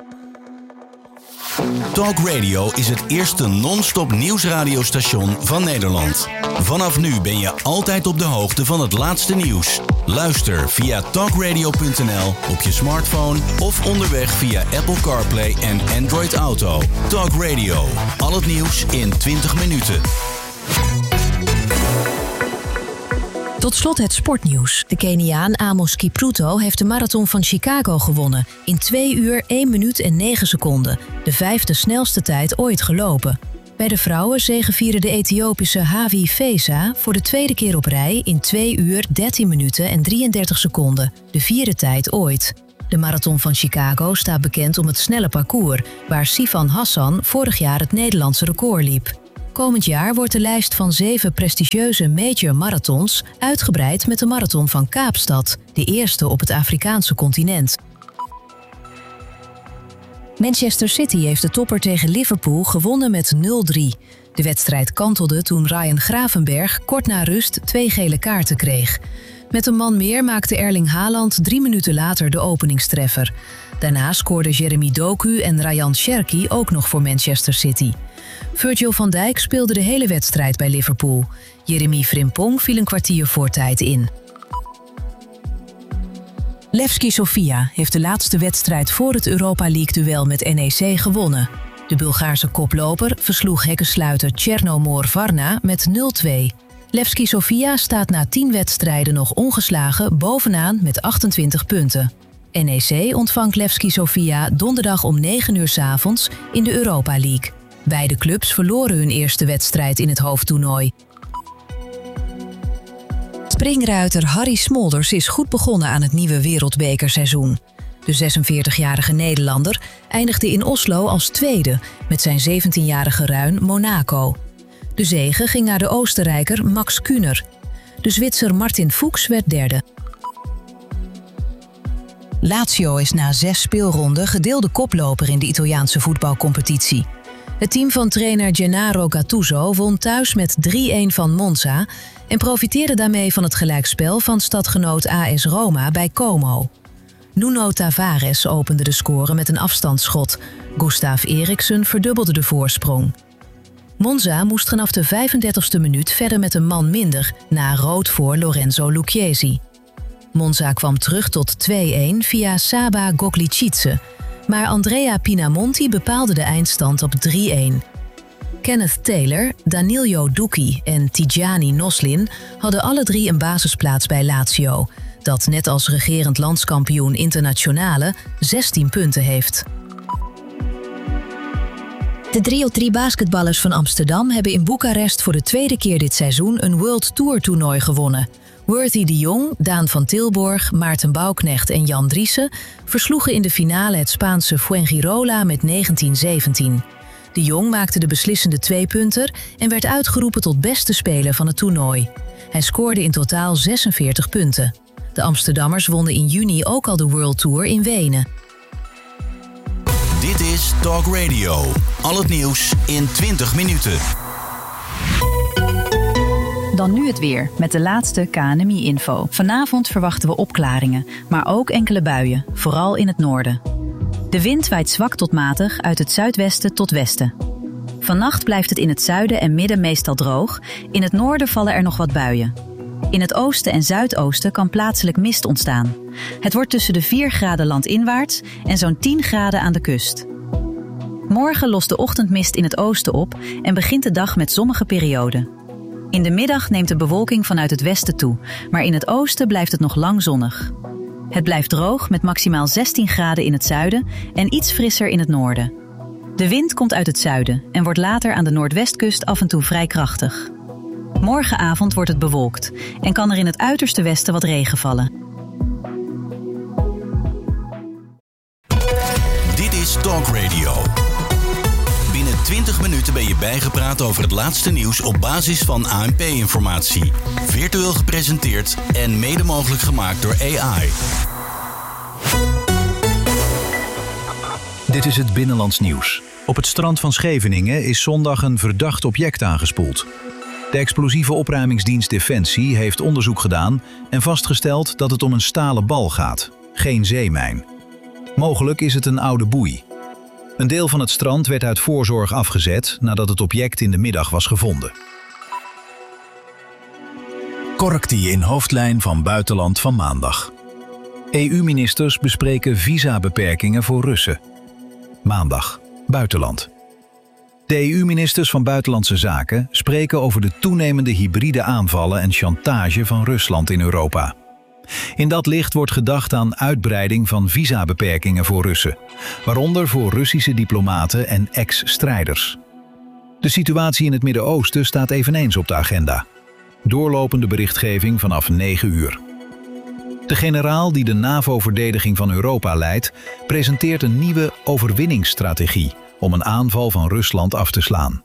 B: Talk Radio is het eerste non-stop nieuwsradiostation van Nederland. Vanaf nu ben je altijd op de hoogte van het laatste nieuws. Luister via talkradio punt n l op je smartphone of onderweg via Apple CarPlay en Android Auto. Talk Radio, al het nieuws in twintig minuten.
A: Tot slot het sportnieuws. De Keniaan Amos Kipruto heeft de marathon van Chicago gewonnen. In twee uur, één minuut en negen seconden. De vijfde snelste tijd ooit gelopen. Bij de vrouwen zegevierde de Ethiopische Havi Feza voor de tweede keer op rij in twee uur, dertien minuten en drieëndertig seconden, de vierde tijd ooit. De marathon van Chicago staat bekend om het snelle parcours, waar Sifan Hassan vorig jaar het Nederlandse record liep. Komend jaar wordt de lijst van zeven prestigieuze major marathons uitgebreid met de marathon van Kaapstad, de eerste op het Afrikaanse continent. Manchester City heeft de topper tegen Liverpool gewonnen met nul drie. De wedstrijd kantelde toen Ryan Gravenberch kort na rust twee gele kaarten kreeg. Met een man meer maakte Erling Haaland drie minuten later de openingstreffer. Daarna scoorden Jeremy Doku en Rayan Cherki ook nog voor Manchester City. Virgil van Dijk speelde de hele wedstrijd bij Liverpool. Jeremy Frimpong viel een kwartier voor tijd in. Levski Sofia heeft de laatste wedstrijd voor het Europa League-duel met N E C gewonnen. De Bulgaarse koploper versloeg hekkensluiter Chernomor Varna met nul twee. Levski Sofia staat na tien wedstrijden nog ongeslagen bovenaan met achtentwintig punten. N E C ontvangt Levski Sofia donderdag om negen uur 's avonds in de Europa League. Beide clubs verloren hun eerste wedstrijd in het hoofdtoernooi. Springruiter Harry Smolders is goed begonnen aan het nieuwe wereldbekerseizoen. De zesenveertigjarige Nederlander eindigde in Oslo als tweede met zijn zeventienjarige ruin Monaco. De zege ging naar de Oostenrijker Max Kühner. De Zwitser Martin Fuchs werd derde. Lazio is na zes speelronden gedeelde koploper in de Italiaanse voetbalcompetitie. Het team van trainer Gennaro Gattuso won thuis met drie-een van Monza en profiteerde daarmee van het gelijkspel van stadgenoot A S Roma bij Como. Nuno Tavares opende de score met een afstandsschot. Gustav Eriksen verdubbelde de voorsprong. Monza moest vanaf de vijfendertigste minuut verder met een man minder, na rood voor Lorenzo Lucchesi. Monza kwam terug tot twee-een via Saba Goklicice, maar Andrea Pinamonti bepaalde de eindstand op drie-een. Kenneth Taylor, Danilo Duki en Tidjani Noslin hadden alle drie een basisplaats bij Lazio, dat net als regerend landskampioen Internazionale zestien punten heeft. De drie op drie basketballers van Amsterdam hebben in Boekarest voor de tweede keer dit seizoen een World Tour toernooi gewonnen. Worthy de Jong, Daan van Tilborg, Maarten Bouwknecht en Jan Driessen versloegen in de finale het Spaanse Fuengirola met negentien zeventien. De Jong maakte de beslissende tweepunter en werd uitgeroepen tot beste speler van het toernooi. Hij scoorde in totaal zesenveertig punten. De Amsterdammers wonnen in juni ook al de World Tour in Wenen.
B: Dit is Talk Radio. Al het nieuws in twintig minuten.
C: Dan nu het weer, met de laatste K N M I-info. Vanavond verwachten we opklaringen, maar ook enkele buien, vooral in het noorden. De wind waait zwak tot matig uit het zuidwesten tot westen. Vannacht blijft het in het zuiden en midden meestal droog. In het noorden vallen er nog wat buien. In het oosten en zuidoosten kan plaatselijk mist ontstaan. Het wordt tussen de vier graden landinwaarts en zo'n tien graden aan de kust. Morgen lost de ochtendmist in het oosten op en begint de dag met zonnige perioden. In de middag neemt de bewolking vanuit het westen toe, maar in het oosten blijft het nog lang zonnig. Het blijft droog met maximaal zestien graden in het zuiden en iets frisser in het noorden. De wind komt uit het zuiden en wordt later aan de noordwestkust af en toe vrij krachtig. Morgenavond wordt het bewolkt en kan er in het uiterste westen wat regen vallen.
B: Dit is Talk Radio. Binnen twintig minuten ben je bijgepraat over het laatste nieuws op basis van A N P-informatie. Virtueel gepresenteerd en mede mogelijk gemaakt door A I.
D: Dit is het Binnenlands Nieuws. Op het strand van Scheveningen is zondag een verdacht object aangespoeld. De explosieve opruimingsdienst Defensie heeft onderzoek gedaan en vastgesteld dat het om een stalen bal gaat, geen zeemijn. Mogelijk is het een oude boei. Een deel van het strand werd uit voorzorg afgezet nadat het object in de middag was gevonden. Correctie in hoofdlijn van buitenland van maandag. E U-ministers bespreken visabeperkingen voor Russen. Maandag, buitenland. De E U-ministers van Buitenlandse Zaken spreken over de toenemende hybride aanvallen en chantage van Rusland in Europa. In dat licht wordt gedacht aan uitbreiding van visabeperkingen voor Russen, waaronder voor Russische diplomaten en ex-strijders. De situatie in het Midden-Oosten staat eveneens op de agenda. Doorlopende berichtgeving vanaf negen uur. De generaal die de NAVO-verdediging van Europa leidt, presenteert een nieuwe overwinningsstrategie om een aanval van Rusland af te slaan.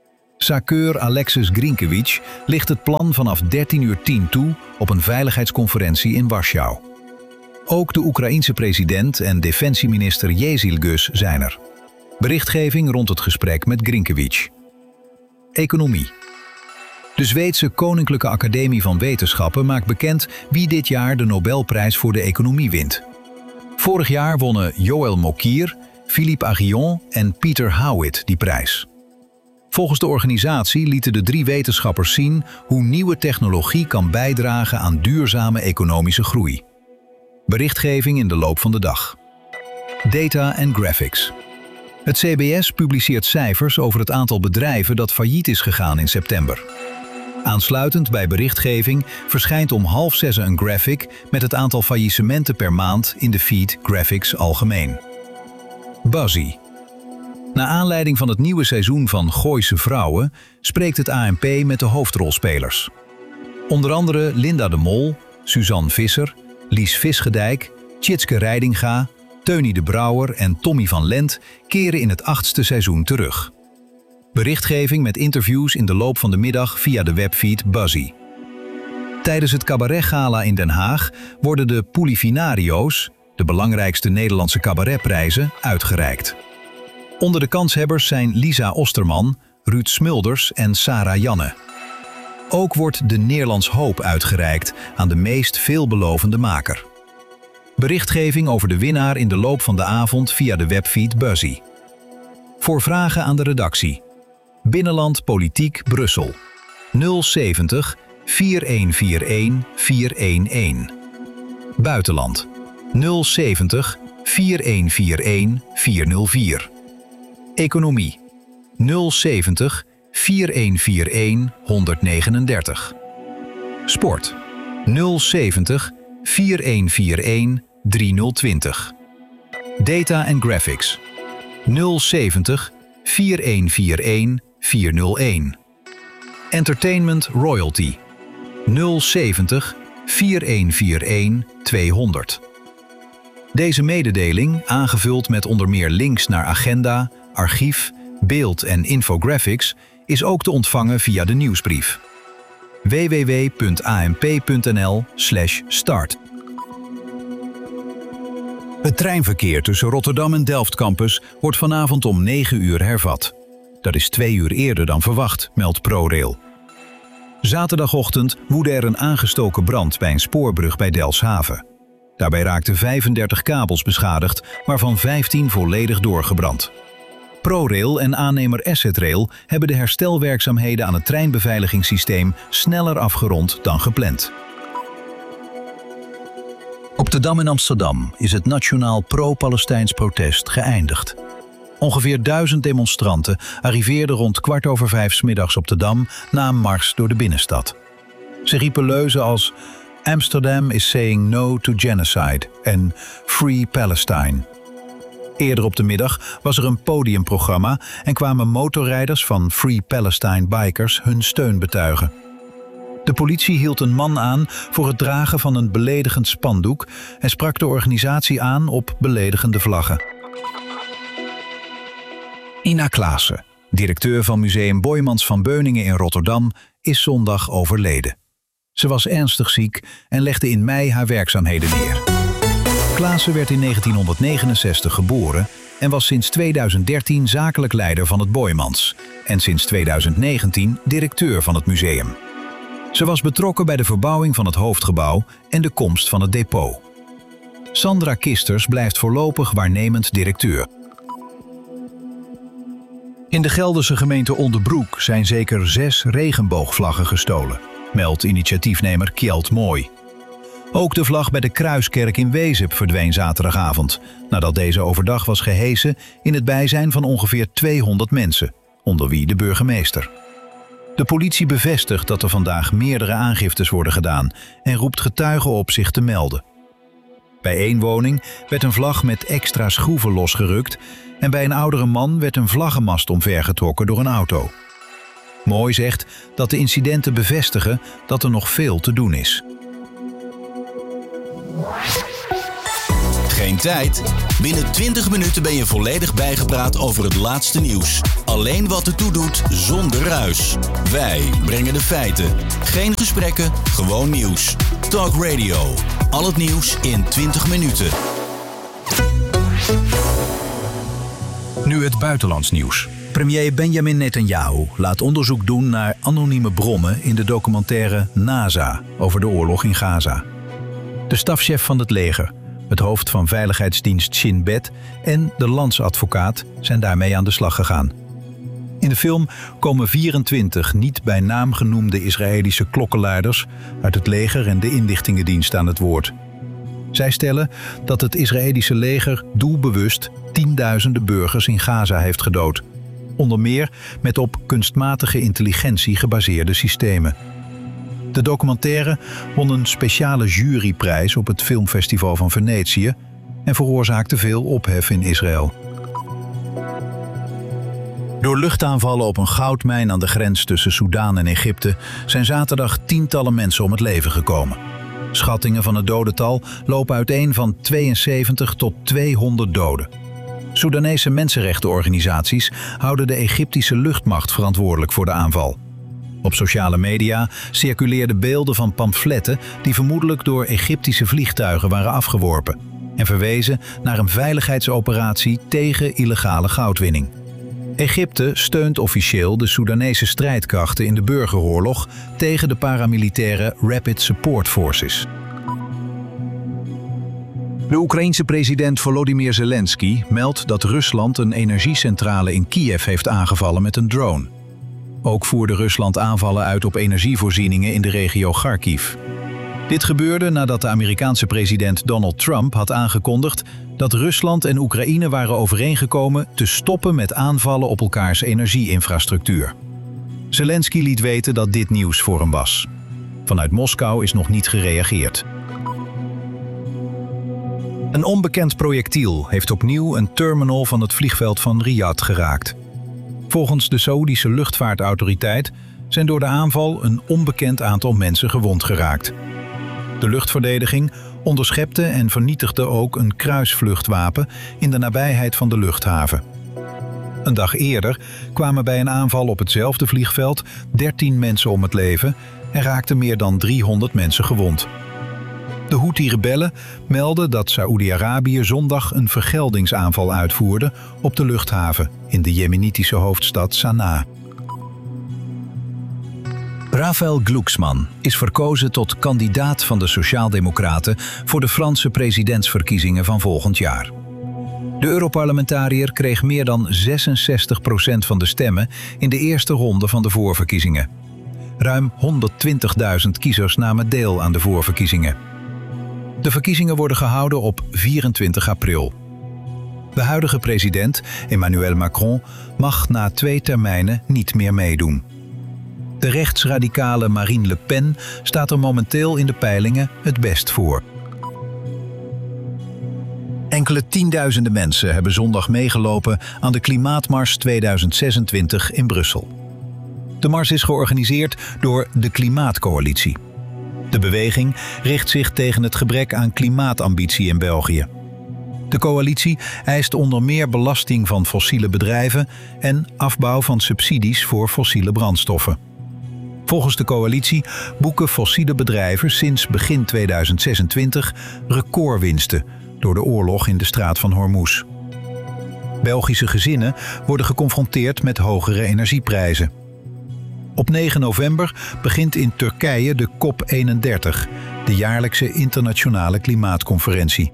D: Sakeur Alexis Grinkewitsch ligt het plan vanaf dertien uur tien toe op een veiligheidsconferentie in Warschau. Ook de Oekraïense president en defensieminister Jezilgus zijn er. Berichtgeving rond het gesprek met Grinkewitsch. Economie. De Zweedse Koninklijke Academie van Wetenschappen maakt bekend wie dit jaar de Nobelprijs voor de economie wint. Vorig jaar wonnen Joël Mokyr, Philippe Aghion en Peter Howitt die prijs. Volgens de organisatie lieten de drie wetenschappers zien hoe nieuwe technologie kan bijdragen aan duurzame economische groei. Berichtgeving in de loop van de dag. Data en graphics. Het C B S publiceert cijfers over het aantal bedrijven dat failliet is gegaan in september. Aansluitend bij berichtgeving verschijnt om half zes een graphic met het aantal faillissementen per maand in de feed Graphics Algemeen. Buzzy. Naar aanleiding van het nieuwe seizoen van Gooise Vrouwen spreekt het A N P met de hoofdrolspelers. Onder andere Linda de Mol, Suzanne Visser, Lies Visgedijk, Tjitske Reidinga, Teunie de Brouwer en Tommy van Lent keren in het achtste seizoen terug. Berichtgeving met interviews in de loop van de middag via de webfeed Buzzy. Tijdens het cabaretgala in Den Haag worden de Pulifinario's, de belangrijkste Nederlandse cabaretprijzen, uitgereikt. Onder de kanshebbers zijn Lisa Osterman, Ruud Smulders en Sarah Janne. Ook wordt de Neerlands Hoop uitgereikt aan de meest veelbelovende maker. Berichtgeving over de winnaar in de loop van de avond via de webfeed Buzzy. Voor vragen aan de redactie. Binnenland Politiek Brussel. nul zeventig vier een vier een vier een een. Buitenland. nul zeventig vier een vier een vier nul vier. Economie. nul zeventig vier een vier een honderdnegenendertig. Sport. nul zeventig vier een vier een drie nul twintig. Data en graphics. nul zeventig vier een vier een vier nul een. Entertainment royalty. nul zeventig vier een vier een tweehonderd. Deze mededeling, aangevuld met onder meer links naar agenda, archief, beeld en infographics, is ook te ontvangen via de nieuwsbrief. w w w punt a n p punt n l slash start. Het treinverkeer tussen Rotterdam en Delft Campus wordt vanavond om negen uur hervat. Dat is twee uur eerder dan verwacht, meldt ProRail. Zaterdagochtend woedde er een aangestoken brand bij een spoorbrug bij Delfshaven. Daarbij raakten vijfendertig kabels beschadigd, waarvan vijftien volledig doorgebrand. ProRail en aannemer Assetrail hebben de herstelwerkzaamheden aan het treinbeveiligingssysteem sneller afgerond dan gepland. Op de Dam in Amsterdam is het nationaal pro-Palestijns protest geëindigd. Ongeveer duizend demonstranten arriveerden rond kwart over vijf 's middags op de Dam na een mars door de binnenstad. Ze riepen leuzen als Amsterdam is saying no to genocide en Free Palestine. Eerder op de middag was er een podiumprogramma en kwamen motorrijders van Free Palestine Bikers hun steun betuigen. De politie hield een man aan voor het dragen van een beledigend spandoek en sprak de organisatie aan op beledigende vlaggen. Ina Klaassen, directeur van Museum Boijmans van Beuningen in Rotterdam, is zondag overleden. Ze was ernstig ziek en legde in mei haar werkzaamheden neer. Klaassen werd in negentienhonderdnegenenzestig geboren en was sinds tweeduizend dertien zakelijk leider van het Boijmans en sinds tweeduizend negentien directeur van het museum. Ze was betrokken bij de verbouwing van het hoofdgebouw en de komst van het depot. Sandra Kisters blijft voorlopig waarnemend directeur. In de Gelderse gemeente Onderbroek zijn zeker zes regenboogvlaggen gestolen, meldt initiatiefnemer Kjeld Mooi. Ook de vlag bij de Kruiskerk in Wezep verdween zaterdagavond, nadat deze overdag was gehesen in het bijzijn van ongeveer tweehonderd mensen, onder wie de burgemeester. De politie bevestigt dat er vandaag meerdere aangiftes worden gedaan en roept getuigen op zich te melden. Bij één woning werd een vlag met extra schroeven losgerukt en bij een oudere man werd een vlaggenmast omvergetrokken door een auto. Mooi zegt dat de incidenten bevestigen dat er nog veel te doen is.
B: Geen tijd? Binnen twintig minuten ben je volledig bijgepraat over het laatste nieuws. Alleen wat ertoe doet, zonder ruis. Wij brengen de feiten. Geen gesprekken, gewoon nieuws. Talk Radio. Al het nieuws in twintig minuten.
D: Nu het buitenlands nieuws. Premier Benjamin Netanyahu laat onderzoek doen naar anonieme bronnen in de documentaire NASA over de oorlog in Gaza. De stafchef van het leger, het hoofd van veiligheidsdienst Shin Bet en de landsadvocaat zijn daarmee aan de slag gegaan. In de film komen vierentwintig niet bij naam genoemde Israëlische klokkenluiders uit het leger en de inlichtingendienst aan het woord. Zij stellen dat het Israëlische leger doelbewust tienduizenden burgers in Gaza heeft gedood. Onder meer met op kunstmatige intelligentie gebaseerde systemen. De documentaire won een speciale juryprijs op het filmfestival van Venetië en veroorzaakte veel ophef in Israël. Door luchtaanvallen op een goudmijn aan de grens tussen Soedan en Egypte zijn zaterdag tientallen mensen om het leven gekomen. Schattingen van het dodental lopen uiteen van tweeënzeventig tot tweehonderd doden. Soedanese mensenrechtenorganisaties houden de Egyptische luchtmacht verantwoordelijk voor de aanval. Op sociale media circuleerden beelden van pamfletten die vermoedelijk door Egyptische vliegtuigen waren afgeworpen en verwezen naar een veiligheidsoperatie tegen illegale goudwinning. Egypte steunt officieel de Soedanese strijdkrachten in de burgeroorlog tegen de paramilitaire Rapid Support Forces. De Oekraïense president Volodymyr Zelensky meldt dat Rusland een energiecentrale in Kiev heeft aangevallen met een drone. Ook voerde Rusland aanvallen uit op energievoorzieningen in de regio Kharkiv. Dit gebeurde nadat de Amerikaanse president Donald Trump had aangekondigd dat Rusland en Oekraïne waren overeengekomen te stoppen met aanvallen op elkaars energieinfrastructuur. Zelensky liet weten dat dit nieuws voor hem was. Vanuit Moskou is nog niet gereageerd. Een onbekend projectiel heeft opnieuw een terminal van het vliegveld van Riyadh geraakt. Volgens de Saoedische luchtvaartautoriteit zijn door de aanval een onbekend aantal mensen gewond geraakt. De luchtverdediging onderschepte en vernietigde ook een kruisvluchtwapen in de nabijheid van de luchthaven. Een dag eerder kwamen bij een aanval op hetzelfde vliegveld dertien mensen om het leven en raakten meer dan driehonderd mensen gewond. De Houthi-rebellen melden dat Saoedi-Arabië zondag een vergeldingsaanval uitvoerde op de luchthaven in de jemenitische hoofdstad Sanaa. Raphaël Glucksmann is verkozen tot kandidaat van de Sociaaldemocraten voor de Franse presidentsverkiezingen van volgend jaar. De Europarlementariër kreeg meer dan zesenzestig procent van de stemmen in de eerste ronde van de voorverkiezingen. Ruim honderdtwintigduizend kiezers namen deel aan de voorverkiezingen. De verkiezingen worden gehouden op vierentwintig april. De huidige president, Emmanuel Macron, mag na twee termijnen niet meer meedoen. De rechtsradicale Marine Le Pen staat er momenteel in de peilingen het best voor. Enkele tienduizenden mensen hebben zondag meegelopen aan de Klimaatmars tweeduizend zesentwintig in Brussel. De mars is georganiseerd door de Klimaatcoalitie. De beweging richt zich tegen het gebrek aan klimaatambitie in België. De coalitie eist onder meer belasting van fossiele bedrijven en afbouw van subsidies voor fossiele brandstoffen. Volgens de coalitie boeken fossiele bedrijven sinds begin tweeduizend zesentwintig recordwinsten door de oorlog in de straat van Hormuz. Belgische gezinnen worden geconfronteerd met hogere energieprijzen. Op negen november begint in Turkije de COP eenendertig, de jaarlijkse internationale klimaatconferentie.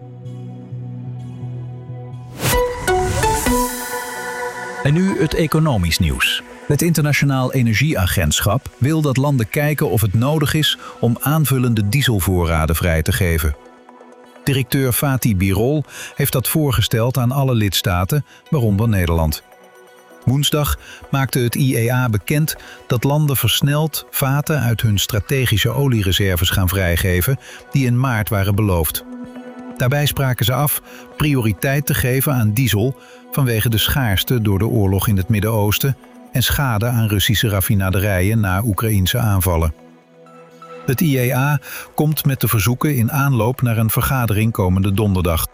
D: En nu het economisch nieuws. Het Internationaal Energieagentschap wil dat landen kijken of het nodig is om aanvullende dieselvoorraden vrij te geven. Directeur Fatih Birol heeft dat voorgesteld aan alle lidstaten, waaronder Nederland. Woensdag maakte het I E A bekend dat landen versneld vaten uit hun strategische oliereserves gaan vrijgeven die in maart waren beloofd. Daarbij spraken ze af prioriteit te geven aan diesel vanwege de schaarste door de oorlog in het Midden-Oosten en schade aan Russische raffinaderijen na Oekraïense aanvallen. Het I E A komt met de verzoeken in aanloop naar een vergadering komende donderdag.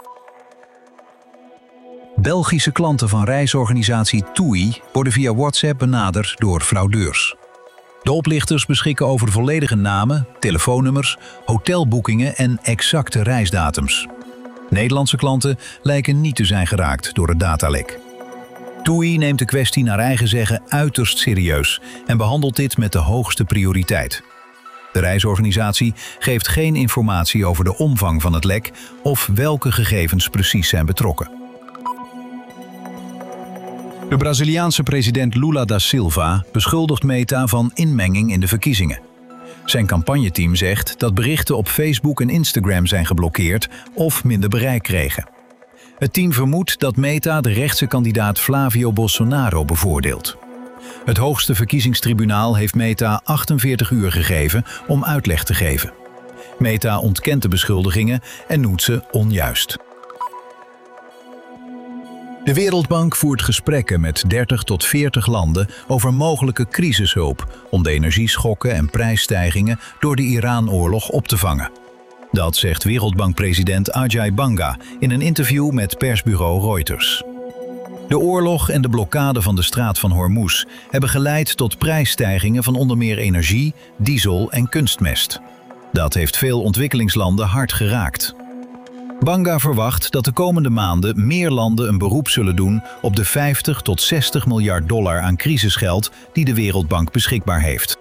D: Belgische klanten van reisorganisatie TUI worden via WhatsApp benaderd door fraudeurs. De oplichters beschikken over volledige namen, telefoonnummers, hotelboekingen en exacte reisdatums. Nederlandse klanten lijken niet te zijn geraakt door het datalek. TUI neemt de kwestie naar eigen zeggen uiterst serieus en behandelt dit met de hoogste prioriteit. De reisorganisatie geeft geen informatie over de omvang van het lek of welke gegevens precies zijn betrokken. De Braziliaanse president Lula da Silva beschuldigt Meta van inmenging in de verkiezingen. Zijn campagneteam zegt dat berichten op Facebook en Instagram zijn geblokkeerd of minder bereik kregen. Het team vermoedt dat Meta de rechtse kandidaat Flavio Bolsonaro bevoordeelt. Het hoogste verkiezingstribunaal heeft Meta achtenveertig uur gegeven om uitleg te geven. Meta ontkent de beschuldigingen en noemt ze onjuist. De Wereldbank voert gesprekken met dertig tot veertig landen over mogelijke crisishulp om de energieschokken en prijsstijgingen door de Iran-oorlog op te vangen. Dat zegt Wereldbankpresident Ajay Banga in een interview met persbureau Reuters. De oorlog en de blokkade van de straat van Hormuz hebben geleid tot prijsstijgingen van onder meer energie, diesel en kunstmest. Dat heeft veel ontwikkelingslanden hard geraakt. Banga verwacht dat de komende maanden meer landen een beroep zullen doen op de vijftig tot zestig miljard dollar aan crisisgeld die de Wereldbank beschikbaar heeft.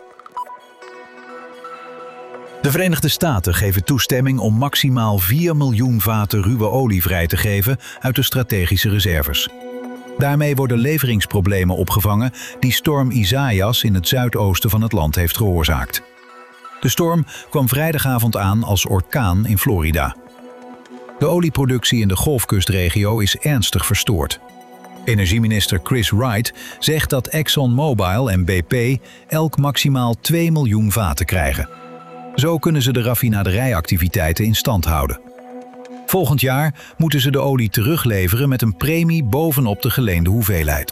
D: De Verenigde Staten geven toestemming om maximaal vier miljoen vaten ruwe olie vrij te geven uit de strategische reserves. Daarmee worden leveringsproblemen opgevangen die storm Isaias in het zuidoosten van het land heeft veroorzaakt. De storm kwam vrijdagavond aan als orkaan in Florida. De olieproductie in de Golfkustregio is ernstig verstoord. Energieminister Chris Wright zegt dat ExxonMobil en B P elk maximaal twee miljoen vaten krijgen. Zo kunnen ze de raffinaderijactiviteiten in stand houden. Volgend jaar moeten ze de olie terugleveren met een premie bovenop de geleende hoeveelheid.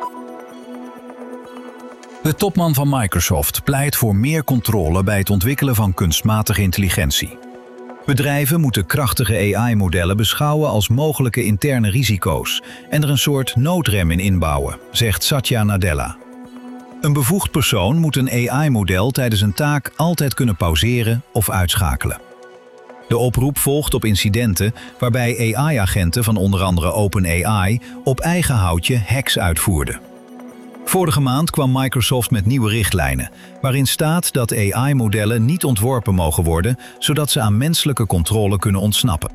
D: De topman van Microsoft pleit voor meer controle bij het ontwikkelen van kunstmatige intelligentie. Bedrijven moeten krachtige A I-modellen beschouwen als mogelijke interne risico's en er een soort noodrem in inbouwen, zegt Satya Nadella. Een bevoegd persoon moet een A I-model tijdens een taak altijd kunnen pauzeren of uitschakelen. De oproep volgt op incidenten waarbij A I-agenten van onder andere OpenAI op eigen houtje hacks uitvoerden. Vorige maand kwam Microsoft met nieuwe richtlijnen, waarin staat dat A I-modellen niet ontworpen mogen worden, zodat ze aan menselijke controle kunnen ontsnappen.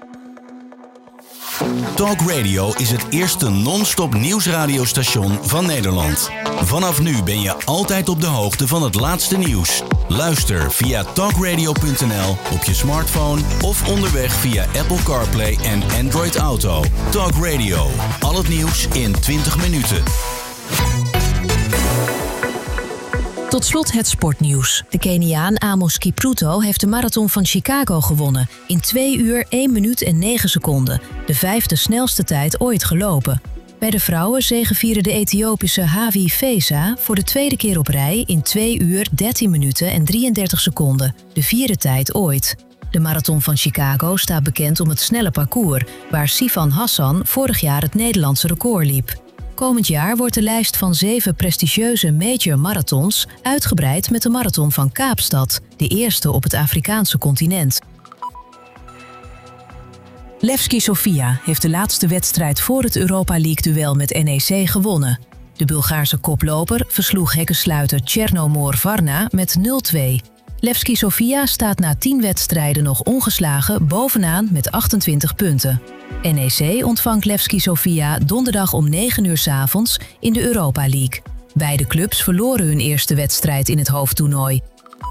B: Talk Radio is het eerste non-stop nieuwsradiostation van Nederland. Vanaf nu ben je altijd op de hoogte van het laatste nieuws. Luister via talkradio punt n l op je smartphone of onderweg via Apple CarPlay en Android Auto. Talk Radio, al het nieuws in twintig minuten.
A: Tot slot het sportnieuws. De Keniaan Amos Kipruto heeft de marathon van Chicago gewonnen. In twee uur, één minuut en negen seconden. De vijfde snelste tijd ooit gelopen. Bij de vrouwen zegevierde de Ethiopische Havi Feza voor de tweede keer op rij in twee uur, dertien minuten en drieëndertig seconden. De vierde tijd ooit. De marathon van Chicago staat bekend om het snelle parcours, waar Sifan Hassan vorig jaar het Nederlandse record liep. Komend jaar wordt de lijst van zeven prestigieuze major marathons uitgebreid met de marathon van Kaapstad, de eerste op het Afrikaanse continent. Levski Sofia heeft de laatste wedstrijd voor het Europa League-duel met N E C gewonnen. De Bulgaarse koploper versloeg hekkensluiter Chernomor Varna met nul twee. Levski Sofia staat na tien wedstrijden nog ongeslagen bovenaan met achtentwintig punten. N E C ontvangt Levski Sofia donderdag om negen uur 's avonds in de Europa League. Beide clubs verloren hun eerste wedstrijd in het hoofdtoernooi.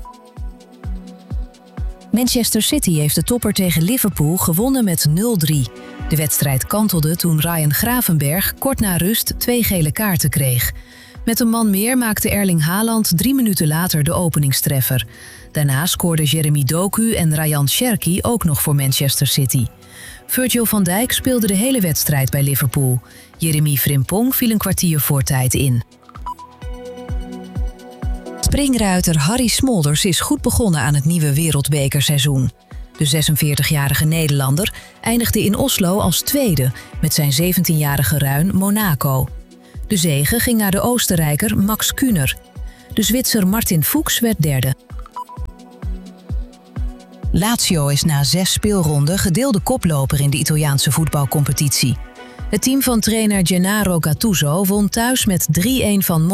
A: Manchester City heeft de topper tegen Liverpool gewonnen met nul drie. De wedstrijd kantelde toen Ryan Gravenberch kort na rust twee gele kaarten kreeg. Met een man meer maakte Erling Haaland drie minuten later de openingstreffer. Daarna scoorden Jeremy Doku en Rayan Cherki ook nog voor Manchester City. Virgil van Dijk speelde de hele wedstrijd bij Liverpool. Jeremy Frimpong viel een kwartier voor tijd in.
E: Springruiter Harry Smolders is goed begonnen aan het nieuwe wereldbekerseizoen. De zesenveertigjarige Nederlander eindigde in Oslo als tweede met zijn zeventienjarige ruin Monaco. De zege ging naar de Oostenrijker Max Kühner. De Zwitser Martin Fuchs werd derde. Lazio is na zes speelronden gedeelde koploper in de Italiaanse voetbalcompetitie.
A: Het team van trainer Gennaro Gattuso won thuis met drie-een van